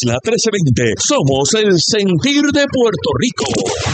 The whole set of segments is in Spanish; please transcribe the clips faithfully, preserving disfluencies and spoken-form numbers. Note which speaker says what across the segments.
Speaker 1: Isla trece veinte. Somos el sentir de Puerto Rico.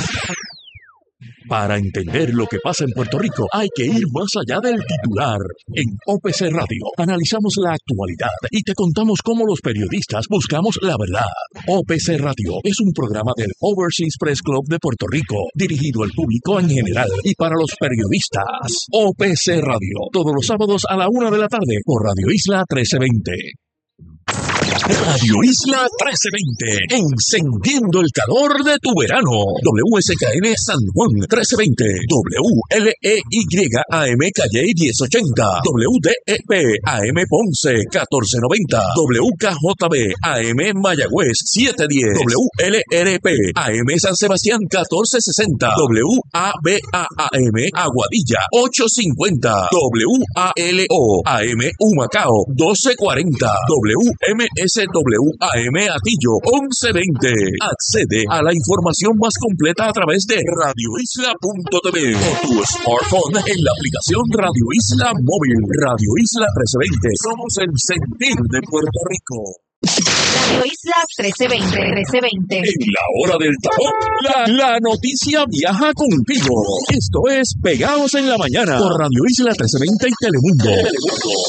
Speaker 1: Para entender lo que pasa en Puerto Rico, hay que ir más allá del titular. En O P C Radio analizamos la actualidad y te contamos cómo los periodistas buscamos la verdad. O P C Radio es un programa del Overseas Press Club de Puerto Rico, dirigido al público en general y para los periodistas. O P C Radio, todos los sábados a la una de la tarde por Radio Isla trece veinte. Radio Isla trece veinte, encendiendo el calor de tu verano. W S K N San Juan trece veinte, W L E Y A M Calle diez ochenta, W D E P A M Ponce catorce noventa, W K J B A M Mayagüez setecientos diez, W L R P A M San Sebastián catorce sesenta, W A B A A M Aguadilla ochocientos cincuenta, W A L O A M Humacao doce cuarenta, W M S W A M Atillo once veinte. Accede a la información más completa a través de radio isla punto t v o tu smartphone en la aplicación Radio Isla Móvil. Radio Isla trece veinte. Somos el sentir de Puerto Rico.
Speaker 2: Radio Isla trece veinte, trece veinte.
Speaker 1: En la hora del tapón, la, la noticia viaja contigo. Esto es Pegados en la Mañana por Radio Isla trece veinte y Telemundo. Telemundo.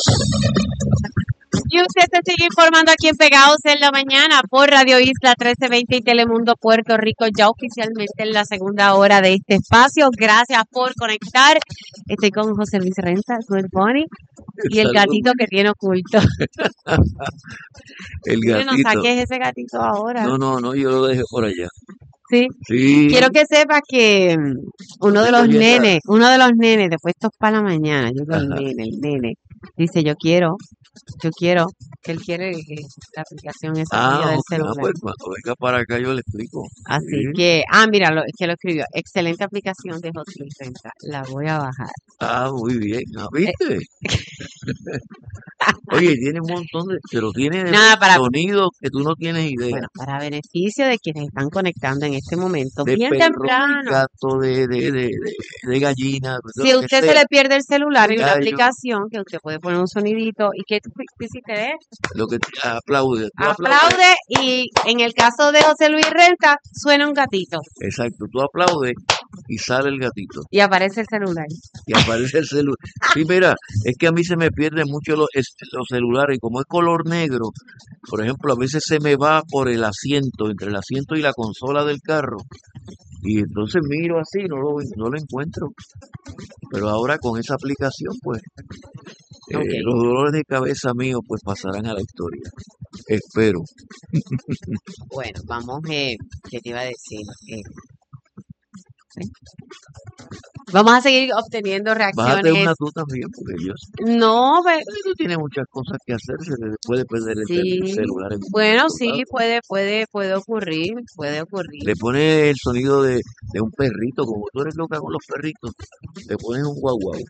Speaker 2: Y usted se sigue informando aquí en Pegados en la Mañana por Radio Isla trece veinte y Telemundo Puerto Rico, ya oficialmente en la segunda hora de este espacio. Gracias por conectar. Estoy con José Luis Rentas, Good Bunny, y el gatito que tiene oculto.
Speaker 3: El gatito.
Speaker 2: No saques ese gatito ahora.
Speaker 3: No, no, no, yo lo dejé por allá.
Speaker 2: Sí.
Speaker 3: Sí.
Speaker 2: Quiero que sepas que uno de los nenes, uno de los nenes, de puestos para la mañana, yo el nene, el nene, dice yo quiero, yo quiero, que él quiere que la aplicación esa
Speaker 3: Ah,
Speaker 2: del
Speaker 3: okay.
Speaker 2: celular.
Speaker 3: Ah, pues cuando venga para acá yo le explico.
Speaker 2: Así
Speaker 3: Sí.
Speaker 2: que, ah, mira, lo, es que lo escribió. Excelente aplicación de José Luis Renta. La voy a bajar.
Speaker 3: Ah, muy bien. ¿Ah, viste? Oye, tiene un montón de, pero tiene de
Speaker 2: Nada, para-
Speaker 3: sonidos que tú no tienes idea.
Speaker 2: Bueno, para beneficio de quienes están conectando en este momento,
Speaker 3: de
Speaker 2: bien
Speaker 3: perro, de
Speaker 2: temprano.
Speaker 3: gato, de, de, de, de, de gallina. de
Speaker 2: Si a
Speaker 3: lo que
Speaker 2: usted se
Speaker 3: sea,
Speaker 2: le pierde el celular en la
Speaker 3: Gallo.
Speaker 2: aplicación, que usted puede poner un sonidito y que tú hiciste es
Speaker 3: Lo que te aplaude. tú aplaudes.
Speaker 2: aplaude y en el caso de José Luis Renta suena un gatito
Speaker 3: Exacto, tú aplaudes y sale el gatito.
Speaker 2: y aparece el celular.
Speaker 3: Y aparece el celular. Sí, mira, es que a mí se me pierden mucho los, es- los celulares. Y como es color negro, por ejemplo, a veces se me va por el asiento, entre el asiento y la consola del carro. Y entonces miro así, no lo, no lo encuentro. Pero ahora con esa aplicación, pues, eh,
Speaker 2: Ok.
Speaker 3: los dolores de cabeza míos, pues, pasarán a la historia. Espero.
Speaker 2: Bueno, vamos, eh, ¿qué te iba a decir? Eh, ¿sí? Vamos a seguir obteniendo
Speaker 3: Bájate
Speaker 2: reacciones.
Speaker 3: una tú también, porque yo sé
Speaker 2: No, ve-
Speaker 3: que tú tienes muchas cosas que hacer, se le puede perder el
Speaker 2: sí.
Speaker 3: tel- celular. En
Speaker 2: Bueno,
Speaker 3: todos
Speaker 2: sí,
Speaker 3: lados.
Speaker 2: puede, puede, puede ocurrir, puede ocurrir.
Speaker 3: Le pones el sonido de, de un perrito, como tú eres loca con los perritos, le pones un guau guau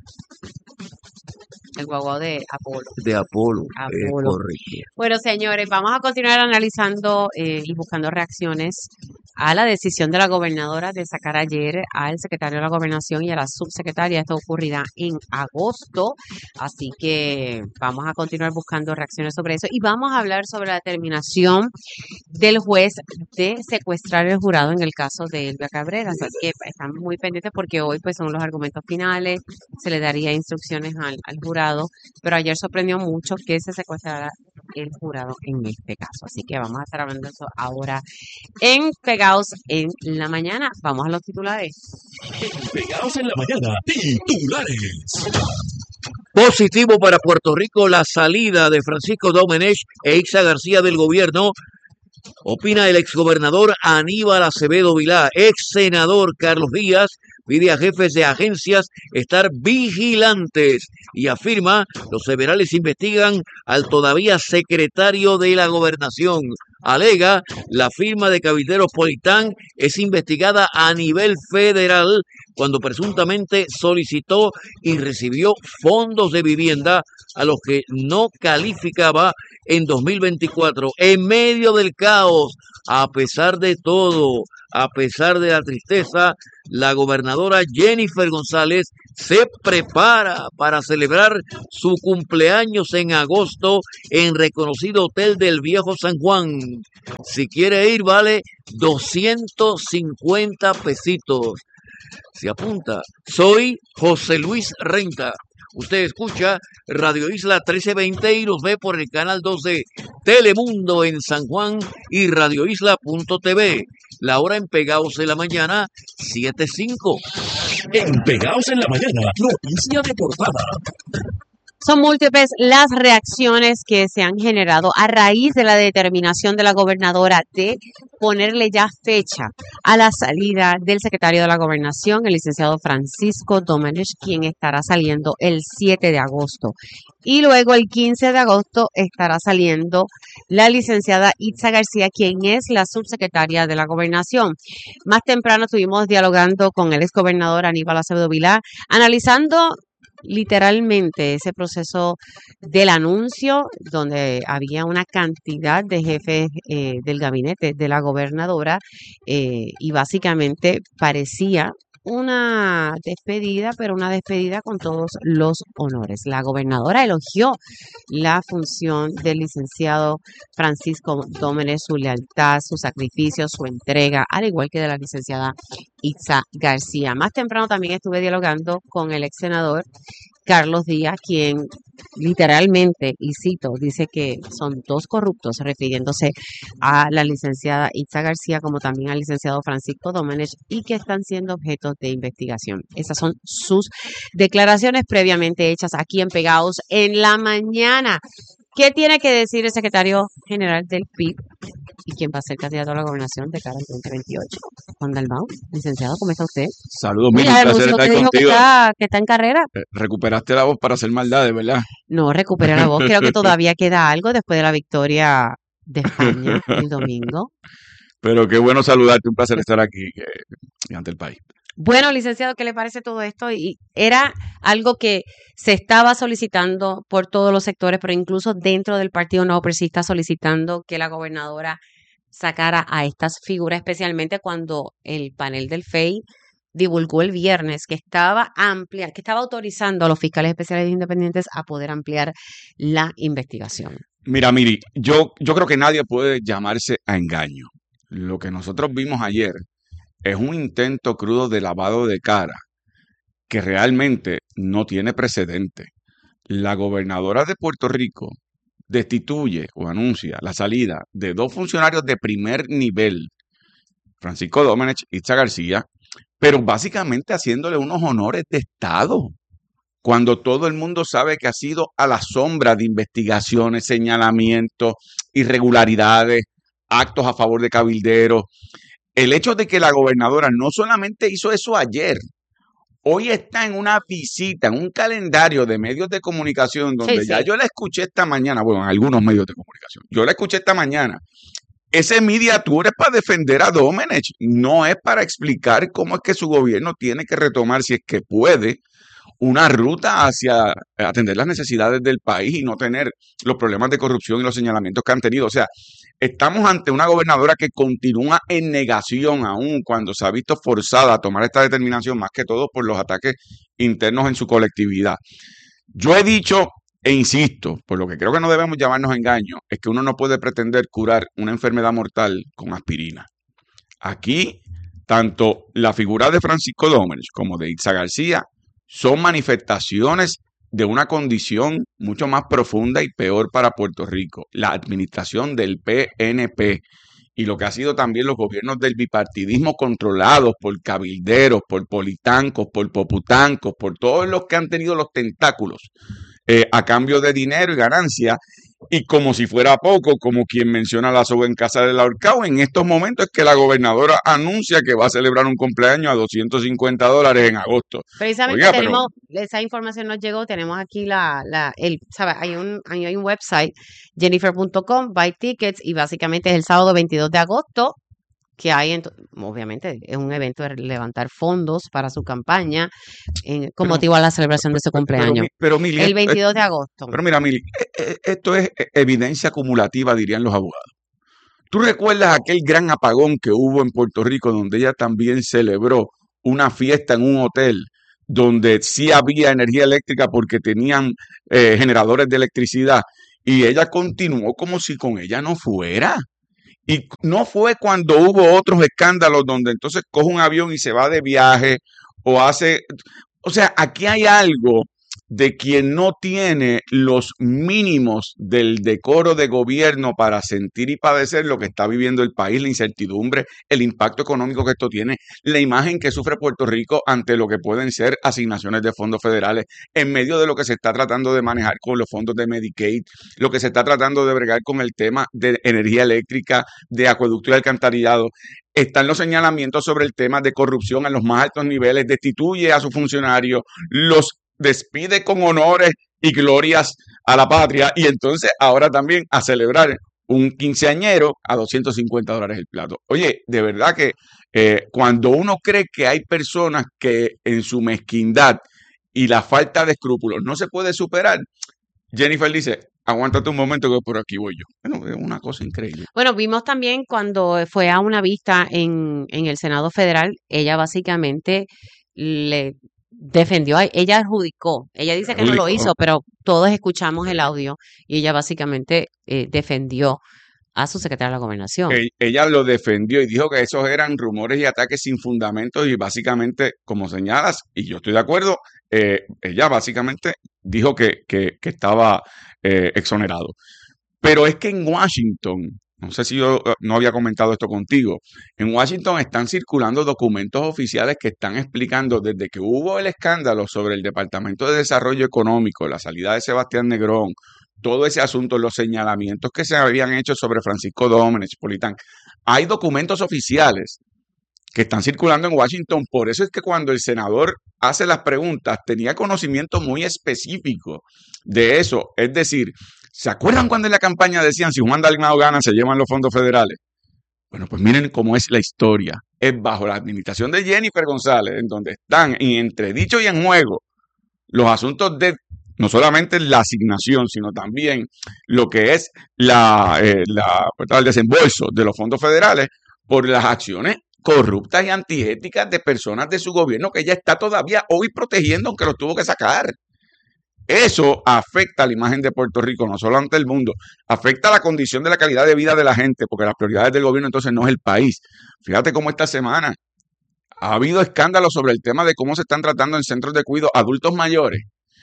Speaker 2: El guaguao de Apolo.
Speaker 3: de Apolo, es
Speaker 2: Apolo.
Speaker 3: correcto.
Speaker 2: Bueno, señores, vamos a continuar analizando eh, y buscando reacciones a la decisión de la gobernadora de sacar ayer al secretario de la Gobernación y a la subsecretaria. Esto ocurrirá en agosto, así que vamos a continuar buscando reacciones sobre eso y vamos a hablar sobre la determinación del juez de secuestrar el jurado en el caso de Elvia Cabrera. Así que están muy pendientes porque hoy pues son los argumentos finales, se le daría instrucciones al, al jurado, pero ayer sorprendió mucho que se secuestrara el jurado en este caso. Así que vamos a estar hablando de eso ahora en Pegados en la Mañana. Vamos a los titulares.
Speaker 1: Pegados en la Mañana, titulares.
Speaker 3: Positivo para Puerto Rico la salida de Francisco Domenech e Ixa García del gobierno, opina el exgobernador Aníbal Acevedo Vilá. Ex senador Carlos Díaz pide a jefes de agencias estar vigilantes y afirma los federales investigan al todavía secretario de la gobernación. Alega la firma de Cabilderos Politán es investigada a nivel federal cuando presuntamente solicitó y recibió fondos de vivienda a los que no calificaba en dos mil veinticuatro. En medio del caos, a pesar de todo, A pesar de la tristeza, la gobernadora Jennifer González se prepara para celebrar su cumpleaños en agosto en reconocido hotel del Viejo San Juan. Si quiere ir, vale doscientos cincuenta pesitos. Se apunta. Soy José Luis Renta. Usted escucha Radio Isla trece veinte y nos ve por el canal dos de Telemundo en San Juan y radio isla punto t v. La hora en Pegaos en la mañana, siete cinco.
Speaker 1: En Pegaos en la mañana, noticia de portada.
Speaker 2: Son múltiples las reacciones que se han generado a raíz de la determinación de la gobernadora de ponerle ya fecha a la salida del secretario de la Gobernación, el licenciado Francisco Domenech, quien estará saliendo el siete de agosto. Y luego el quince de agosto estará saliendo la licenciada Itza García, quien es la subsecretaria de la Gobernación. Más temprano estuvimos dialogando con el exgobernador Aníbal Acevedo Vilá, analizando literalmente ese proceso del anuncio, donde había una cantidad de jefes eh, del gabinete de la gobernadora eh, y básicamente parecía una despedida, pero una despedida con todos los honores. La gobernadora elogió la función del licenciado Francisco Domenech, su lealtad, su sacrificio, su entrega, al igual que de la licenciada Itza García. Más temprano también estuve dialogando con el ex senador Carlos Díaz, quien literalmente, y cito, dice que son dos corruptos, refiriéndose a la licenciada Itza García como también al licenciado Francisco Domenech, y que están siendo objetos de investigación. Esas son sus declaraciones previamente hechas aquí en Pegaos en la mañana. ¿Qué tiene que decir el secretario general del P I B y quien va a ser candidato a la gobernación de cara al veinte veintiocho? Juan Dalmau, licenciado, ¿cómo está usted?
Speaker 4: Saludos, Mili,
Speaker 2: Mira,
Speaker 4: un placer
Speaker 2: anunció
Speaker 4: estar
Speaker 2: que dijo que
Speaker 4: contigo.
Speaker 2: está, que está en carrera.
Speaker 4: Eh, Recuperaste la voz para hacer maldades, ¿verdad?
Speaker 2: No, recupera la voz. Creo que todavía queda algo después de la victoria de España el domingo.
Speaker 4: Pero qué bueno saludarte, un placer estar aquí eh, ante el país.
Speaker 2: Bueno, licenciado, ¿qué le parece todo esto? Y era algo que se estaba solicitando por todos los sectores, pero incluso dentro del Partido Nuevo Progresista solicitando que la gobernadora sacara a estas figuras, especialmente cuando el panel del F E I divulgó el viernes que estaba amplia, que estaba autorizando a los fiscales especiales independientes a poder ampliar la investigación.
Speaker 4: Mira, Miri, yo, yo creo que nadie puede llamarse a engaño. Lo que nosotros vimos ayer es un intento crudo de lavado de cara que realmente no tiene precedente. La gobernadora de Puerto Rico destituye o anuncia la salida de dos funcionarios de primer nivel, Francisco Domenech y Itza García, pero básicamente haciéndole unos honores de Estado, cuando todo el mundo sabe que ha sido a la sombra de investigaciones, señalamientos, irregularidades, actos a favor de cabilderos. El hecho de que la gobernadora no solamente hizo eso ayer, hoy está en una visita, en un calendario de medios de comunicación, donde
Speaker 2: Sí,
Speaker 4: ya
Speaker 2: sí.
Speaker 4: yo la escuché esta mañana, bueno, en algunos medios de comunicación, yo la escuché esta mañana. Ese media tour es para defender a Domenech, no es para explicar cómo es que su gobierno tiene que retomar, si es que puede, una ruta hacia atender las necesidades del país y no tener los problemas de corrupción y los señalamientos que han tenido. O sea, estamos ante una gobernadora que continúa en negación aún cuando se ha visto forzada a tomar esta determinación, más que todo por los ataques internos en su colectividad. Yo he dicho e insisto, por lo que creo que no debemos llamarnos a engaño, es que uno no puede pretender curar una enfermedad mortal con aspirina. Aquí, tanto la figura de Francisco Domenech como de Itza García son manifestaciones de una condición mucho más profunda y peor para Puerto Rico, la administración del P N P y lo que ha sido también los gobiernos del bipartidismo controlados por cabilderos, por politancos, por poputancos, por todos los que han tenido los tentáculos eh, a cambio de dinero y ganancia. Y como si fuera poco, como quien menciona la soga en casa del ahorcado, en estos momentos es que la gobernadora anuncia que va a celebrar un cumpleaños a doscientos cincuenta dólares en agosto.
Speaker 2: Precisamente
Speaker 4: Oiga, pero-
Speaker 2: tenemos, esa información nos llegó, tenemos aquí la, la, el, ¿sabes? Hay un, hay hay un website, jennifer punto com, buy tickets, y básicamente es el sábado veintidós de agosto, que hay, en, obviamente, es un evento de levantar fondos para su campaña, en, con
Speaker 4: Pero-
Speaker 2: motivo a la celebración de su
Speaker 4: Pero,
Speaker 2: cumpleaños.
Speaker 4: mi- pero, Mili,
Speaker 2: El
Speaker 4: esto-
Speaker 2: veintidós de agosto.
Speaker 4: Pero mira, Mili, eh, eh, esto es evidencia acumulativa, dirían los abogados. ¿Tú recuerdas aquel gran apagón que hubo en Puerto Rico donde ella también celebró una fiesta en un hotel donde sí había energía eléctrica porque tenían eh, generadores de electricidad y ella continuó como si con ella no fuera? Y no fue cuando hubo otros escándalos donde entonces coge un avión y se va de viaje o hace... O sea, aquí hay algo de quien no tiene los mínimos del decoro de gobierno para sentir y padecer lo que está viviendo el país, la incertidumbre, el impacto económico que esto tiene, la imagen que sufre Puerto Rico ante lo que pueden ser asignaciones de fondos federales, en medio de lo que se está tratando de manejar con los fondos de Medicaid, lo que se está tratando de bregar con el tema de energía eléctrica, de acueducto y alcantarillado. Están los señalamientos sobre el tema de corrupción en los más altos niveles, destituye a sus funcionarios, los despide con honores y glorias a la patria y entonces ahora también a celebrar un quinceañero a doscientos cincuenta dólares el plato. Oye, de verdad que eh, cuando uno cree que hay personas que en su mezquindad y la falta de escrúpulos no se puede superar, Jennifer dice, aguántate un momento que por aquí voy yo. Bueno, es una cosa increíble.
Speaker 2: Bueno, vimos también cuando fue a una vista en, en el Senado Federal, ella básicamente le defendió, a- ella adjudicó, ella dice que no lo
Speaker 4: Adjudicó.
Speaker 2: hizo, pero todos escuchamos el audio y ella básicamente eh, defendió a su secretaria de la gobernación.
Speaker 4: E- Ella lo defendió y dijo que esos eran rumores y ataques sin fundamentos y básicamente, como señalas, y yo estoy de acuerdo, eh, ella básicamente dijo que, que, que estaba eh, exonerado. Pero es que en Washington, no sé si yo eh, no había comentado esto contigo, en Washington están circulando documentos oficiales que están explicando desde que hubo el escándalo sobre el Departamento de Desarrollo Económico, la salida de Sebastián Negrón, todo ese asunto, los señalamientos que se habían hecho sobre Francisco Domenech, Politán. Hay documentos oficiales que están circulando en Washington. Por eso es que cuando el senador hace las preguntas, tenía conocimiento muy específico de eso. Es decir, ¿se acuerdan cuando en la campaña decían si Juan Dalmau gana se llevan los fondos federales? Bueno, pues miren cómo es la historia. Es bajo la administración de Jennifer González, en donde están en entredicho y en juego los asuntos de no solamente la asignación, sino también lo que es la, eh, la, pues, el desembolso de los fondos federales por las acciones corruptas y antiéticas de personas de su gobierno que ella está todavía hoy protegiendo, aunque los tuvo que sacar. Eso afecta a la imagen de Puerto Rico, no solo ante el mundo, afecta la condición de la calidad de vida de la gente, porque las prioridades del gobierno entonces no es el país. Fíjate cómo esta semana ha habido escándalos sobre el tema de cómo se están tratando en centros de cuidado adultos mayores.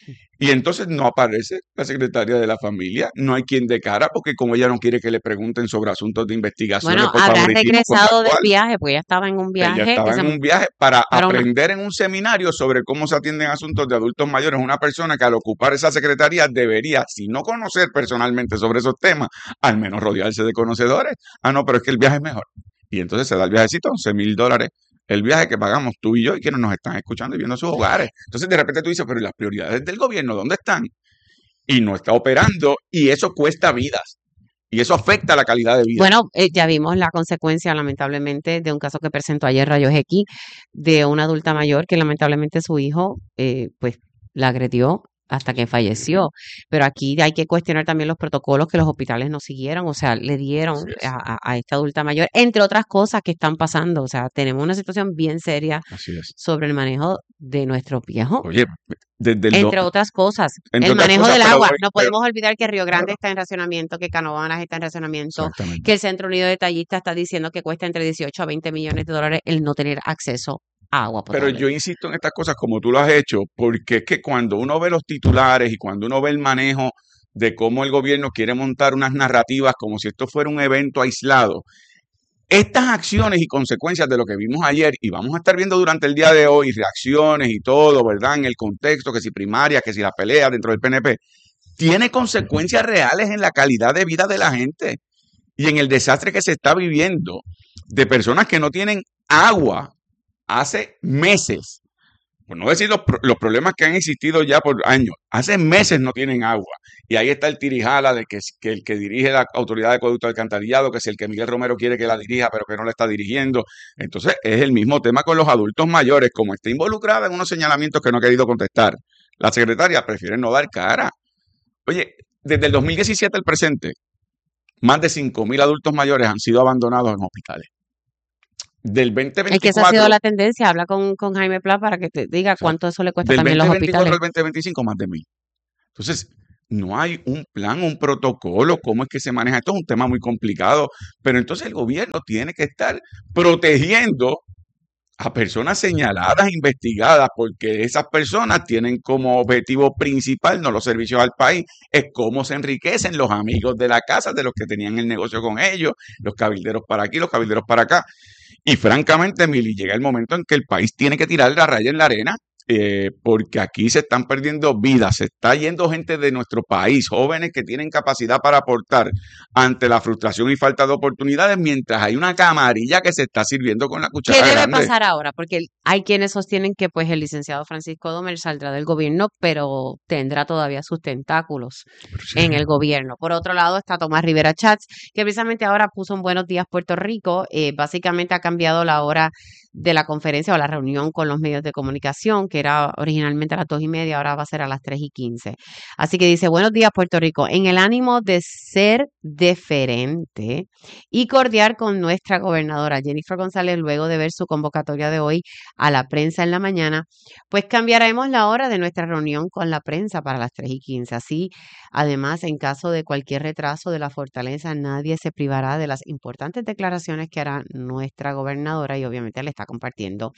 Speaker 4: Y entonces no aparece la secretaria de la familia, no hay quien de cara, porque como ella no quiere que le pregunten sobre asuntos de investigaciones
Speaker 2: Bueno,
Speaker 4: por
Speaker 2: habrá
Speaker 4: favoritismo
Speaker 2: regresado del
Speaker 4: contractual.
Speaker 2: viaje, pues ella estaba en un
Speaker 4: Ella
Speaker 2: viaje que
Speaker 4: estaba
Speaker 2: se
Speaker 4: en un viaje para
Speaker 2: para una-
Speaker 4: aprender en un seminario sobre cómo se atienden asuntos de adultos mayores. Una persona que al ocupar esa secretaría debería, si no conocer personalmente sobre esos temas, al menos rodearse de conocedores. Ah, no, pero es que el viaje es mejor. Y entonces se da el viajecito, once mil dólares, el viaje que pagamos tú y yo y quienes nos están escuchando y viendo sus hogares. Entonces de repente tú dices, pero ¿y las prioridades del gobierno dónde están? Y no está operando y eso cuesta vidas. Y eso afecta la calidad de vida.
Speaker 2: Bueno, eh, ya vimos la consecuencia, lamentablemente, de un caso que presentó ayer Rayos X de una adulta mayor que lamentablemente su hijo, eh, pues, la agredió hasta que falleció. Pero aquí hay que cuestionar también los protocolos que los hospitales no siguieron, o sea, le dieron
Speaker 4: Así es.
Speaker 2: a, a- a esta adulta mayor, entre otras cosas que están pasando. O sea, tenemos una situación bien seria
Speaker 4: Así es.
Speaker 2: sobre el manejo de nuestros viejos.
Speaker 4: Oye, desde el do-
Speaker 2: Entre otras cosas,
Speaker 4: entre
Speaker 2: el
Speaker 4: otras
Speaker 2: manejo
Speaker 4: cosas,
Speaker 2: del
Speaker 4: pero
Speaker 2: agua.
Speaker 4: doy-
Speaker 2: No
Speaker 4: pero-
Speaker 2: podemos olvidar que Río Grande
Speaker 4: Claro.
Speaker 2: está en racionamiento, que Canovanas está en racionamiento,
Speaker 4: Exactamente.
Speaker 2: que el Centro Unido de Tallistas está diciendo que cuesta entre dieciocho a veinte millones de dólares el no tener acceso a agua
Speaker 4: Pero
Speaker 2: potable.
Speaker 4: yo insisto en estas cosas como tú lo has hecho, porque es que cuando uno ve los titulares y cuando uno ve el manejo de cómo el gobierno quiere montar unas narrativas como si esto fuera un evento aislado, estas acciones y consecuencias de lo que vimos ayer, y vamos a estar viendo durante el día de hoy reacciones y todo, ¿verdad? En el contexto, que si primaria, que si la pelea dentro del P N P, tiene consecuencias reales en la calidad de vida de la gente y en el desastre que se está viviendo de personas que no tienen agua hace meses. Por no decir los, pro- los problemas que han existido ya por años. Hace meses no tienen agua. Y ahí está el tirijala de que, es- que el que dirige la Autoridad de Acueducto y Alcantarillado, que es el que Miguel Romero quiere que la dirija, pero que no la está dirigiendo. Entonces, es el mismo tema con los adultos mayores. Como está involucrada en unos señalamientos que no ha querido contestar, la secretaria prefiere no dar cara. Oye, desde el dos mil diecisiete al presente, más de cinco mil adultos mayores han sido abandonados en hospitales. Del
Speaker 2: Es que esa ha sido la tendencia. Habla con, con Jaime Pla para que te diga cuánto eso le cuesta
Speaker 4: del
Speaker 2: también los
Speaker 4: veinte veinticuatro
Speaker 2: hospitales.
Speaker 4: al veinte veinticinco, más de mil. Entonces, no hay un plan, un protocolo, cómo es que se maneja. Esto es un tema muy complicado, pero entonces el gobierno tiene que estar protegiendo a personas señaladas, investigadas, porque esas personas tienen como objetivo principal, no los servicios al país, es cómo se enriquecen los amigos de la casa, de los que tenían el negocio con ellos, los cabilderos para aquí, los cabilderos para acá. Y francamente, Mili, llega el momento en que el país tiene que tirar la raya en la arena, eh, porque aquí se están perdiendo vidas, se está yendo gente de nuestro país, jóvenes que tienen capacidad para aportar ante la frustración y falta de oportunidades, mientras hay una camarilla que se está sirviendo con la cuchara
Speaker 2: ¿Qué debe
Speaker 4: grande.
Speaker 2: pasar ahora? Porque hay quienes sostienen que pues el licenciado Francisco Domer saldrá del gobierno, pero tendrá todavía sus tentáculos en el gobierno. Por otro lado está Tomás Rivera Chats, que precisamente ahora puso un Buenos Días Puerto Rico. Eh, básicamente ha cambiado la hora de la conferencia o la reunión con los medios de comunicación, que era originalmente a las dos y media, ahora va a ser a las tres y quince. Así que dice: buenos días, Puerto Rico. En el ánimo de ser deferente y cordial con nuestra gobernadora Jennifer González, luego de ver su convocatoria de hoy a la prensa en la mañana, pues cambiaremos la hora de nuestra reunión con la prensa para las tres y quince. Así, además, en caso de cualquier retraso de la fortaleza, nadie se privará de las importantes declaraciones que hará nuestra gobernadora, y obviamente le está compartiendo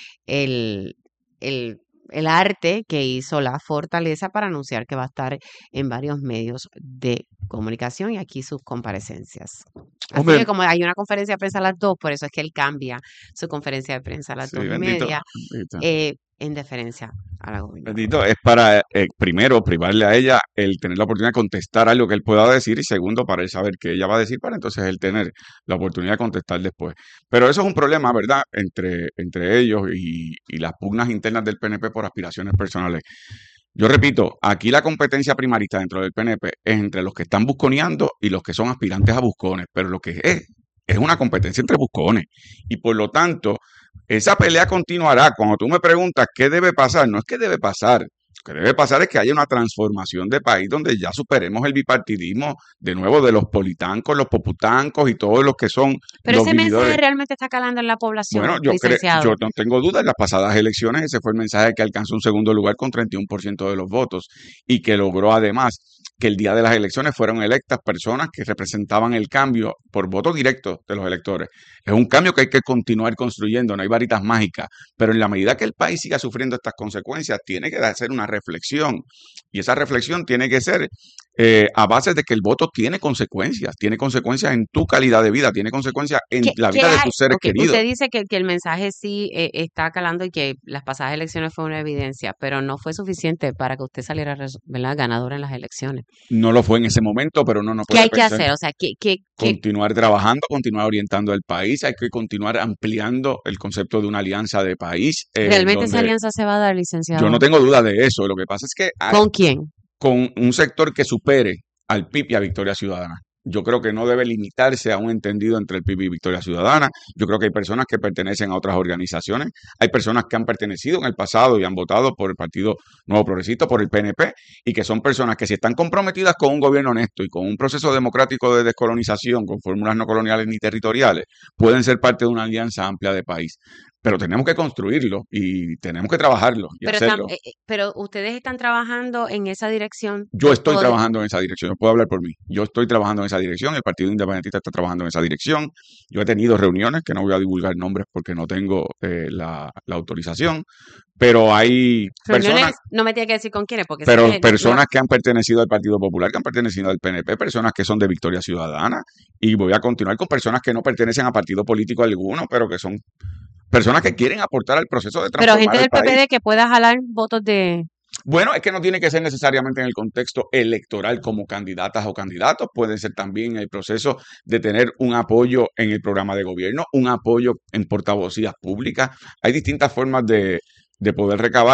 Speaker 2: el, el, el arte que hizo la fortaleza para anunciar que va a estar en varios medios de comunicación y aquí sus comparecencias. Así
Speaker 4: Hombre,
Speaker 2: que como hay una conferencia de prensa a las dos, por eso es que él cambia su conferencia de prensa a las
Speaker 4: sí,
Speaker 2: dos y
Speaker 4: bendito,
Speaker 2: media,
Speaker 4: bendito.
Speaker 2: eh, en deferencia a la gobernadora.
Speaker 4: Bendito, es para, eh, primero, privarle a ella el tener la oportunidad de contestar algo que él pueda decir, y segundo, para él saber qué ella va a decir, para entonces él tener la oportunidad de contestar después. Pero eso es un problema, ¿verdad?, entre, entre ellos y, y las pugnas internas del P N P por aspiraciones personales. Yo repito, aquí la competencia primarista dentro del P N P es entre los que están busconeando y los que son aspirantes a buscones, pero lo que es, es una competencia entre buscones. Y por lo tanto, esa pelea continuará. Cuando tú me preguntas qué debe pasar, no es que debe pasar. Lo que debe pasar es que haya una transformación de país donde ya superemos el bipartidismo, de nuevo, de los politancos, los poputancos y todos los que son
Speaker 2: Pero
Speaker 4: los
Speaker 2: ese mensaje
Speaker 4: vividores.
Speaker 2: realmente está calando en la población,
Speaker 4: Bueno, yo, cre-
Speaker 2: licenciado.
Speaker 4: yo no tengo duda, en las pasadas elecciones ese fue el mensaje que alcanzó un segundo lugar con treinta y uno por ciento de los votos y que logró además que el día de las elecciones fueron electas personas que representaban el cambio por voto directo de los electores. Es un cambio que hay que continuar construyendo, no hay varitas mágicas, pero en la medida que el país siga sufriendo estas consecuencias, tiene que hacer una reflexión, y esa reflexión tiene que ser eh, a base de que el voto tiene consecuencias, tiene consecuencias en tu calidad de vida, tiene consecuencias en
Speaker 2: ¿Qué,
Speaker 4: la
Speaker 2: qué
Speaker 4: vida de
Speaker 2: hay?
Speaker 4: tus seres
Speaker 2: Ok,
Speaker 4: queridos.
Speaker 2: usted dice que, que el mensaje sí eh, está calando y que las pasadas elecciones fue una evidencia, pero no fue suficiente para que usted saliera, res- ¿verdad?, ganadora en las elecciones.
Speaker 4: No lo fue en ese momento, pero no, no
Speaker 2: ¿Qué
Speaker 4: puede
Speaker 2: hay que
Speaker 4: pensar.
Speaker 2: hacer? O sea, ¿qué, qué, qué,
Speaker 4: Continuar trabajando, continuar orientando el país, hay que continuar ampliando el concepto de una alianza de país, eh,
Speaker 2: realmente esa
Speaker 4: donde
Speaker 2: alianza se va a dar,
Speaker 4: yo no
Speaker 2: licenciado?
Speaker 4: tengo duda de eso. Lo que pasa es que hay-
Speaker 2: ¿Con quién?
Speaker 4: con un sector que supere al P I B y a Victoria Ciudadana. Yo creo que no debe limitarse a un entendido entre el P I B y Victoria Ciudadana. Yo creo que hay personas que pertenecen a otras organizaciones, hay personas que han pertenecido en el pasado y han votado por el Partido Nuevo Progresista, por el P N P, y que son personas que si están comprometidas con un gobierno honesto y con un proceso democrático de descolonización, con fórmulas no coloniales ni territoriales, pueden ser parte de una alianza amplia de país. Pero tenemos que construirlo y tenemos que trabajarlo y
Speaker 2: Pero, están,
Speaker 4: hacerlo.
Speaker 2: eh, eh, pero ustedes están trabajando en esa dirección
Speaker 4: Yo
Speaker 2: de
Speaker 4: estoy
Speaker 2: poder.
Speaker 4: trabajando en esa dirección, yo puedo hablar por mí. Yo estoy trabajando en esa dirección, el Partido Independentista está trabajando en esa dirección. Yo he tenido reuniones, que no voy a divulgar nombres porque no tengo eh, la, la autorización, pero hay
Speaker 2: Reuniones,
Speaker 4: personas,
Speaker 2: no me tiene que decir con quiénes, porque sé
Speaker 4: pero
Speaker 2: que no-
Speaker 4: personas que han pertenecido al Partido Popular, que han pertenecido al P N P, personas que son de Victoria Ciudadana, y voy a continuar con personas que no pertenecen a partido político alguno, pero que son personas que quieren aportar al proceso de
Speaker 2: pero
Speaker 4: transformar
Speaker 2: gente
Speaker 4: el
Speaker 2: del P P
Speaker 4: país.
Speaker 2: D que pueda jalar votos de.
Speaker 4: Bueno, es que no tiene que ser necesariamente en el contexto electoral como candidatas o candidatos, puede ser también en el proceso de tener un apoyo en el programa de gobierno, un apoyo en portavocías públicas. Hay distintas formas de, de poder recabar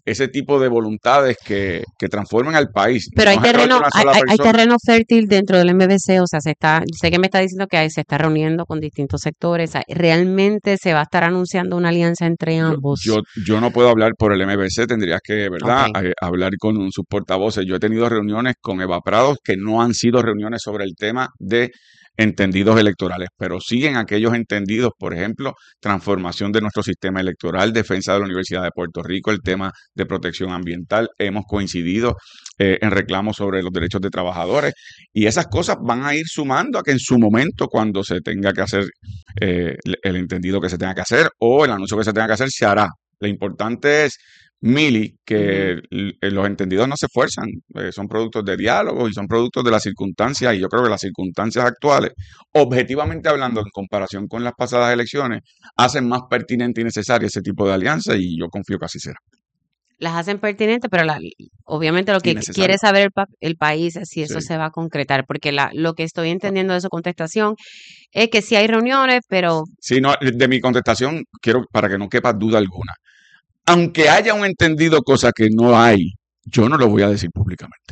Speaker 4: ese tipo de voluntades que, que transformen al país.
Speaker 2: Pero
Speaker 4: No
Speaker 2: hay
Speaker 4: es el rol de
Speaker 2: terreno,
Speaker 4: una
Speaker 2: hay,
Speaker 4: sola
Speaker 2: hay- hay
Speaker 4: persona.
Speaker 2: terreno fértil dentro del M B C, o sea, se está, sé que me está diciendo que ahí se está reuniendo con distintos sectores, o sea, realmente se va a estar anunciando una alianza entre
Speaker 4: Yo,
Speaker 2: ambos.
Speaker 4: yo, yo no puedo hablar por el M B C, tendrías que, ¿verdad?,
Speaker 2: Ok.
Speaker 4: Eh, hablar con un- sus portavoces. Yo he tenido reuniones con Eva Prados que no han sido reuniones sobre el tema de entendidos electorales, pero siguen aquellos entendidos, por ejemplo, transformación de nuestro sistema electoral, defensa de la Universidad de Puerto Rico, el tema de protección ambiental. Hemos coincidido eh, en reclamos sobre los derechos de trabajadores y esas cosas van a ir sumando a que en su momento, cuando se tenga que hacer eh, el el entendido que se tenga que hacer o el anuncio que se tenga que hacer, se hará. Lo importante es, Mili, que
Speaker 2: Ujú.
Speaker 4: l- eh, los entendidos no se fuerzan, eh, son productos de diálogo y son productos de las circunstancias, y yo creo que las circunstancias actuales, objetivamente hablando, en comparación con las pasadas elecciones, hacen más pertinente y necesario ese tipo de alianza, y yo confío que así será.
Speaker 2: Las hacen pertinentes, pero la, obviamente lo
Speaker 4: Y
Speaker 2: que
Speaker 4: necesario.
Speaker 2: quiere saber el, pa- el país es si eso
Speaker 4: Sí.
Speaker 2: se va a concretar, porque la, lo que estoy entendiendo de su contestación es que sí hay reuniones, pero
Speaker 4: Sí, no, de mi contestación, quiero, para que no quepa duda alguna, aunque haya un entendido, cosa que no hay, yo no lo voy a decir públicamente.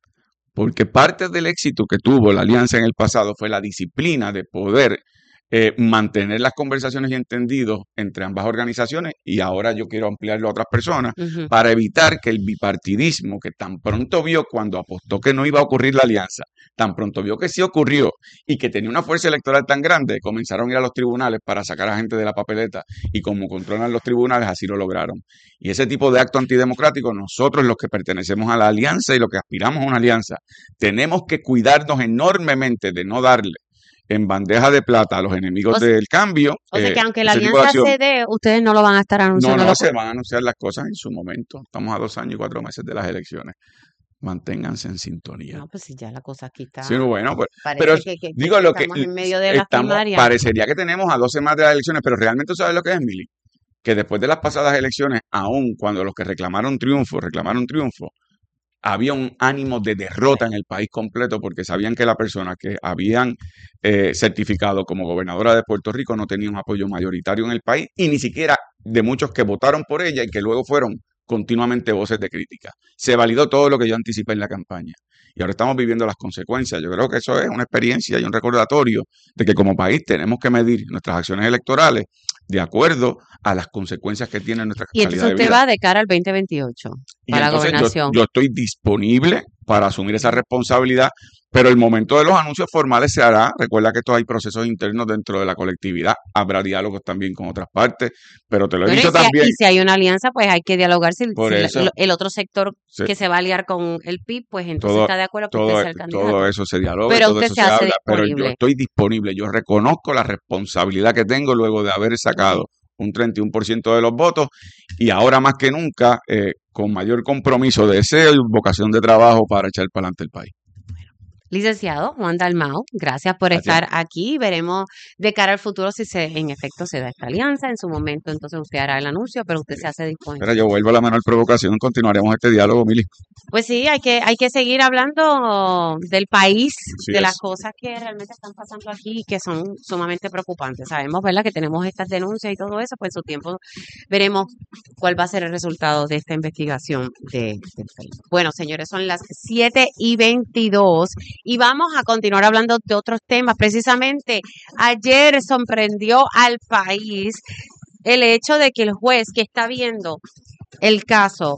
Speaker 4: Porque parte del éxito que tuvo la alianza en el pasado fue la disciplina de poder eh, mantener las conversaciones y entendidos entre ambas organizaciones, y ahora yo quiero ampliarlo a otras personas
Speaker 2: ujú.
Speaker 4: para evitar que el bipartidismo, que tan pronto vio cuando apostó que no iba a ocurrir la alianza, tan pronto vio que sí ocurrió y que tenía una fuerza electoral tan grande, comenzaron a ir a los tribunales para sacar a gente de la papeleta, y como controlan los tribunales, así lo lograron. Y ese tipo de acto antidemocrático, nosotros los que pertenecemos a la alianza y los que aspiramos a una alianza, tenemos que cuidarnos enormemente de no darle en bandeja de plata a los enemigos
Speaker 2: O, s-
Speaker 4: del cambio
Speaker 2: o sea
Speaker 4: eh,
Speaker 2: que aunque la
Speaker 4: ese tipo de
Speaker 2: alianza
Speaker 4: acción.
Speaker 2: se dé, ustedes no lo van a estar
Speaker 4: No,
Speaker 2: anunciando.
Speaker 4: no,
Speaker 2: lo-
Speaker 4: se van a anunciar las cosas en su momento. Estamos a dos años y cuatro meses de las elecciones. Manténganse en sintonía.
Speaker 2: No, pues si ya la cosa aquí
Speaker 4: Sí,
Speaker 2: está,
Speaker 4: bueno, pues, pero
Speaker 2: parece
Speaker 4: es-
Speaker 2: que, que, que
Speaker 4: digo lo que
Speaker 2: estamos en medio de la
Speaker 4: estamos,
Speaker 2: primaria.
Speaker 4: parecería que tenemos a doce más de las elecciones, pero realmente, ¿tú sabes lo que es, Mili? Que después de las pasadas elecciones, aun cuando los que reclamaron triunfo, reclamaron triunfo, había un ánimo de derrota en el país completo, porque sabían que la persona que habían eh, certificado como gobernadora de Puerto Rico no tenía un apoyo mayoritario en el país, y ni siquiera de muchos que votaron por ella y que luego fueron continuamente voces de crítica. Se validó todo lo que yo anticipé en la campaña. Y ahora estamos viviendo las consecuencias. Yo creo que eso es una experiencia y un recordatorio de que como país tenemos que medir nuestras acciones electorales de acuerdo a las consecuencias que tiene nuestra
Speaker 2: Y entonces
Speaker 4: calidad de
Speaker 2: usted
Speaker 4: vida.
Speaker 2: va de cara al veinte veintiocho
Speaker 4: Y
Speaker 2: para la
Speaker 4: entonces yo,
Speaker 2: gobernación.
Speaker 4: yo estoy disponible para asumir esa responsabilidad, pero el momento de los anuncios formales se hará. Recuerda que estos hay procesos internos dentro de la colectividad, habrá diálogos también con otras partes, pero te lo he
Speaker 2: Bueno, y
Speaker 4: dicho
Speaker 2: si, hay-
Speaker 4: también,
Speaker 2: y si hay una alianza, pues hay que dialogar. Si,
Speaker 4: por
Speaker 2: si la-
Speaker 4: eso
Speaker 2: lo- el otro sector
Speaker 4: se-
Speaker 2: que se va a aliar con el P I B, pues entonces
Speaker 4: todo,
Speaker 2: está de acuerdo que usted
Speaker 4: todo,
Speaker 2: sea el
Speaker 4: todo
Speaker 2: candidato.
Speaker 4: eso se dialoga y
Speaker 2: Pero
Speaker 4: todo
Speaker 2: usted
Speaker 4: eso
Speaker 2: se
Speaker 4: se
Speaker 2: hace
Speaker 4: habla, pero yo
Speaker 2: disponible.
Speaker 4: estoy disponible, yo reconozco la responsabilidad que tengo luego de haber sacado
Speaker 2: Ok.
Speaker 4: un treinta y uno por ciento de los votos, y ahora más que nunca, eh, con mayor compromiso, deseo y vocación de trabajo para echar para adelante el país.
Speaker 2: Licenciado Juan Dalmau, gracias por
Speaker 4: Gracias.
Speaker 2: estar aquí. Veremos de cara al futuro si se, en efecto se da esta alianza. En su momento, entonces usted hará el anuncio, pero usted se hace disponible.
Speaker 4: Espera, yo vuelvo a la menor provocación, continuaremos este diálogo, Mili.
Speaker 2: Pues sí, hay que, hay que seguir hablando del país,
Speaker 4: Así
Speaker 2: de
Speaker 4: es.
Speaker 2: las cosas que realmente están pasando aquí y que son sumamente preocupantes. Sabemos, ¿verdad?, que tenemos estas denuncias y todo eso, pues en su tiempo veremos cuál va a ser el resultado de esta investigación de, de Facebook. Bueno, señores, son las siete y veintidós y vamos a continuar hablando de otros temas. Precisamente ayer sorprendió al país el hecho de que el juez que está viendo el caso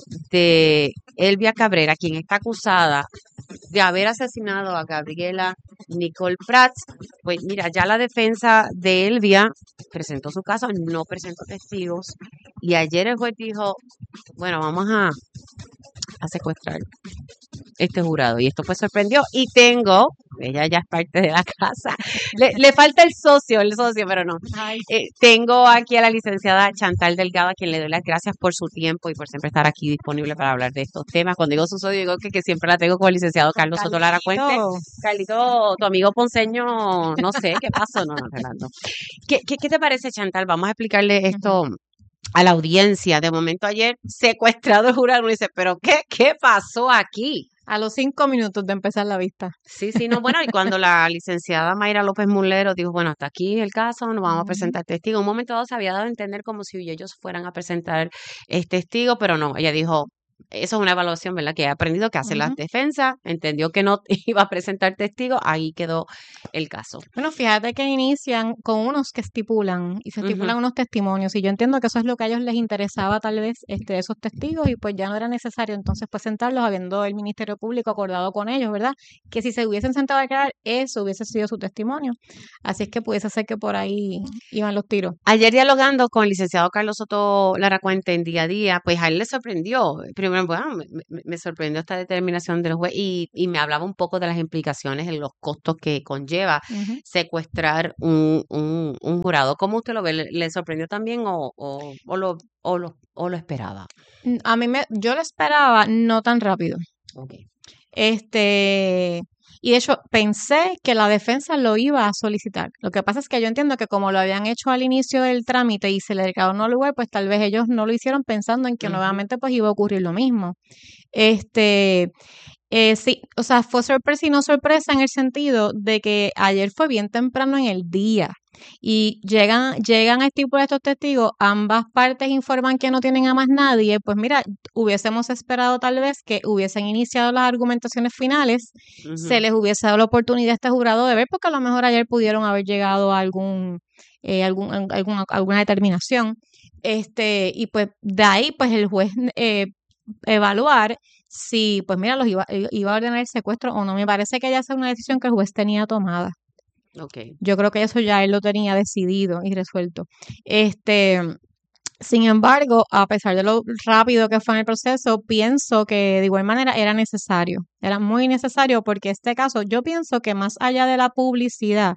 Speaker 2: de Elvia Cabrera, quien está acusada de haber asesinado a Gabriela Nicole Prats, pues mira, ya la defensa de Elvia presentó su caso, no presentó testigos, y ayer el juez dijo, bueno, vamos a, a secuestrar este jurado, y esto pues sorprendió, y tengo, ella ya es parte de la casa, le, le falta el socio, el socio, pero no, eh, tengo aquí a la licenciada Chantal Delgado, a quien le doy las gracias por su tiempo y por siempre estar aquí disponible para hablar de estos temas. Cuando digo su socio, digo que, que siempre la tengo con el licenciado Carlos Soto Lara Cuente. Carlito, tu amigo ponceño, no sé, ¿qué pasó? No, no, Relando. ¿Qué, qué, ¿Qué te parece, Chantal? Vamos a explicarle esto a la audiencia. De momento ayer secuestrado el jurado, uno dice, pero ¿qué, qué pasó aquí?
Speaker 5: A los cinco minutos de empezar la vista.
Speaker 2: Sí, sí, no, bueno, y cuando la licenciada Mayra López Mulero dijo, bueno, hasta aquí el caso, nos vamos a presentar testigos. En un momento dado se había dado a entender como si ellos fueran a presentar eh, testigos, pero no, ella dijo, eso es una evaluación, ¿verdad? Que he aprendido que hace las
Speaker 5: Ujú.
Speaker 2: defensas, entendió que no iba a presentar testigos, ahí quedó el caso.
Speaker 5: Bueno, fíjate que inician con unos que estipulan y se estipulan
Speaker 2: Ujú.
Speaker 5: unos testimonios y yo entiendo que eso es lo que a ellos les interesaba tal vez, este, esos testigos y pues ya no era necesario entonces pues sentarlos habiendo el Ministerio Público acordado con ellos, ¿verdad? Que si se hubiesen sentado a declarar, eso hubiese sido su testimonio. Así es que pudiese ser que por ahí iban los tiros.
Speaker 2: Ayer dialogando con el licenciado Carlos Soto Laracuente en Día a Día, pues a él le sorprendió. Primero, bueno, me, me- me sorprendió esta determinación del juez y, y me hablaba un poco de las implicaciones en los costos que conlleva
Speaker 5: Ujú.
Speaker 2: secuestrar un, un, un jurado. ¿Cómo usted lo ve? ¿Le, le sorprendió también o, o, o lo, o, lo, o lo esperaba?
Speaker 5: Mm, A mí me, yo lo esperaba no tan rápido.
Speaker 2: Ok.
Speaker 5: Este, y de hecho pensé que la defensa lo iba a solicitar. Lo que pasa es que yo entiendo que como lo habían hecho al inicio del trámite y se le declaró no lugar, pues tal vez ellos no lo hicieron pensando en que
Speaker 2: Ujú.
Speaker 5: nuevamente pues iba a ocurrir lo mismo. Este, eh, sí, o sea, fue sorpresa y no sorpresa en el sentido de que ayer fue bien temprano en el día y llegan, llegan a estipular estos testigos, ambas partes informan que no tienen a más nadie, pues mira, hubiésemos esperado tal vez que hubiesen iniciado las argumentaciones finales, se
Speaker 2: Ujú.
Speaker 5: les hubiese dado la oportunidad a este jurado de ver, porque a lo mejor ayer pudieron haber llegado a algún, eh, algún, a- alguna, alguna determinación. Este, y pues de ahí, pues el juez eh, evaluar si, pues mira, los iba, iba a ordenar el secuestro o no. Me parece que ya esa es una decisión que el juez tenía tomada.
Speaker 2: Ok.
Speaker 5: Yo creo que eso ya él lo tenía decidido y resuelto. Este, sin embargo, a pesar de lo rápido que fue en el proceso, pienso que de igual manera era necesario. Era muy necesario porque este caso, yo pienso que más allá de la publicidad,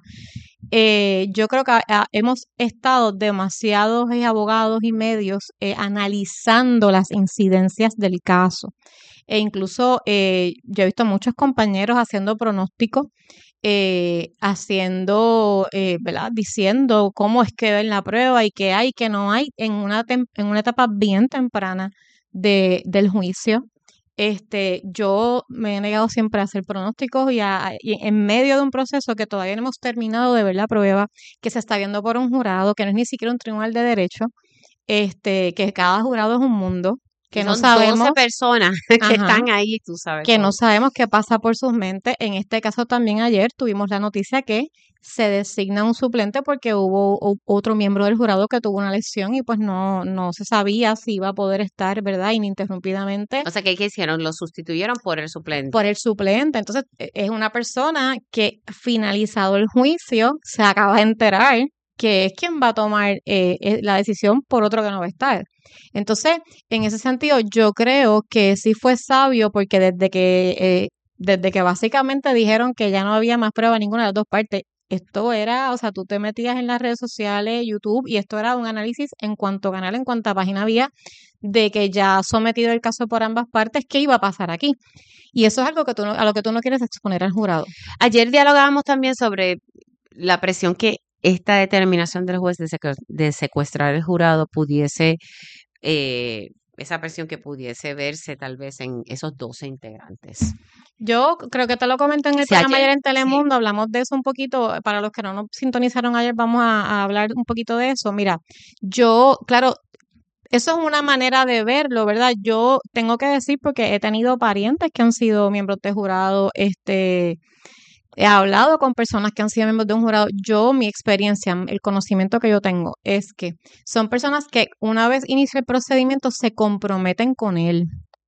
Speaker 5: eh, yo creo que ah, hemos estado demasiados eh, abogados y medios eh, analizando las incidencias del caso. E incluso eh, yo he visto muchos compañeros haciendo pronósticos, eh, haciendo, eh, ¿verdad? Diciendo cómo es que ven la prueba y qué hay, qué no hay en una, tem- en una etapa bien temprana de, del juicio. Este, yo me he negado siempre a hacer pronósticos y, a- y en medio de un proceso que todavía no hemos terminado de ver la prueba, que se está viendo por un jurado, que no es ni siquiera un tribunal de derecho, este, que cada jurado es un mundo,
Speaker 2: Y
Speaker 5: que no
Speaker 2: son doce
Speaker 5: sabemos,
Speaker 2: personas que
Speaker 5: ajá,
Speaker 2: están ahí, tú sabes
Speaker 5: que no
Speaker 2: cómo.
Speaker 5: sabemos qué pasa por sus mentes. En este caso también ayer tuvimos la noticia que se designa un suplente porque hubo o- otro miembro del jurado que tuvo una lesión y pues no, no se sabía si iba a poder estar, ¿verdad? Ininterrumpidamente
Speaker 2: O sea, ¿qué, qué hicieron? Lo sustituyeron por el
Speaker 5: por
Speaker 2: suplente.
Speaker 5: el suplente. Entonces, e- es una persona que finalizado el juicio se acaba de enterar que es quien va a tomar eh, eh, la decisión por otro que no va a estar. Entonces, en ese sentido, yo creo que sí fue sabio porque desde que, eh, desde que básicamente dijeron que ya no había más prueba en ninguna de las dos partes, esto era, o sea, tú te metías en las redes sociales, YouTube, y esto era un análisis en cuanto a canal, en cuánta página había, de que ya sometido el caso por ambas partes, ¿qué iba a pasar aquí? Y eso es algo que tú no, a lo que tú no quieres exponer al jurado.
Speaker 2: Ayer dialogábamos también sobre la presión que esta determinación del juez de, secu- de secuestrar el jurado pudiese, eh, esa presión que pudiese verse tal vez en esos doce integrantes.
Speaker 5: Yo creo que te lo comenté en el
Speaker 2: Si
Speaker 5: programa
Speaker 2: ayer,
Speaker 5: ayer en
Speaker 2: sí,
Speaker 5: Telemundo, hablamos de eso un poquito, para los que no nos sintonizaron ayer, vamos a, a hablar un poquito de eso. Mira, yo, claro, eso es una manera de verlo, ¿verdad? Yo tengo que decir, porque he tenido parientes que han sido miembros de jurado, este, he hablado con personas que han sido miembros de un jurado. Yo, mi experiencia, el conocimiento que yo tengo es que son personas que una vez inicia el procedimiento se comprometen con él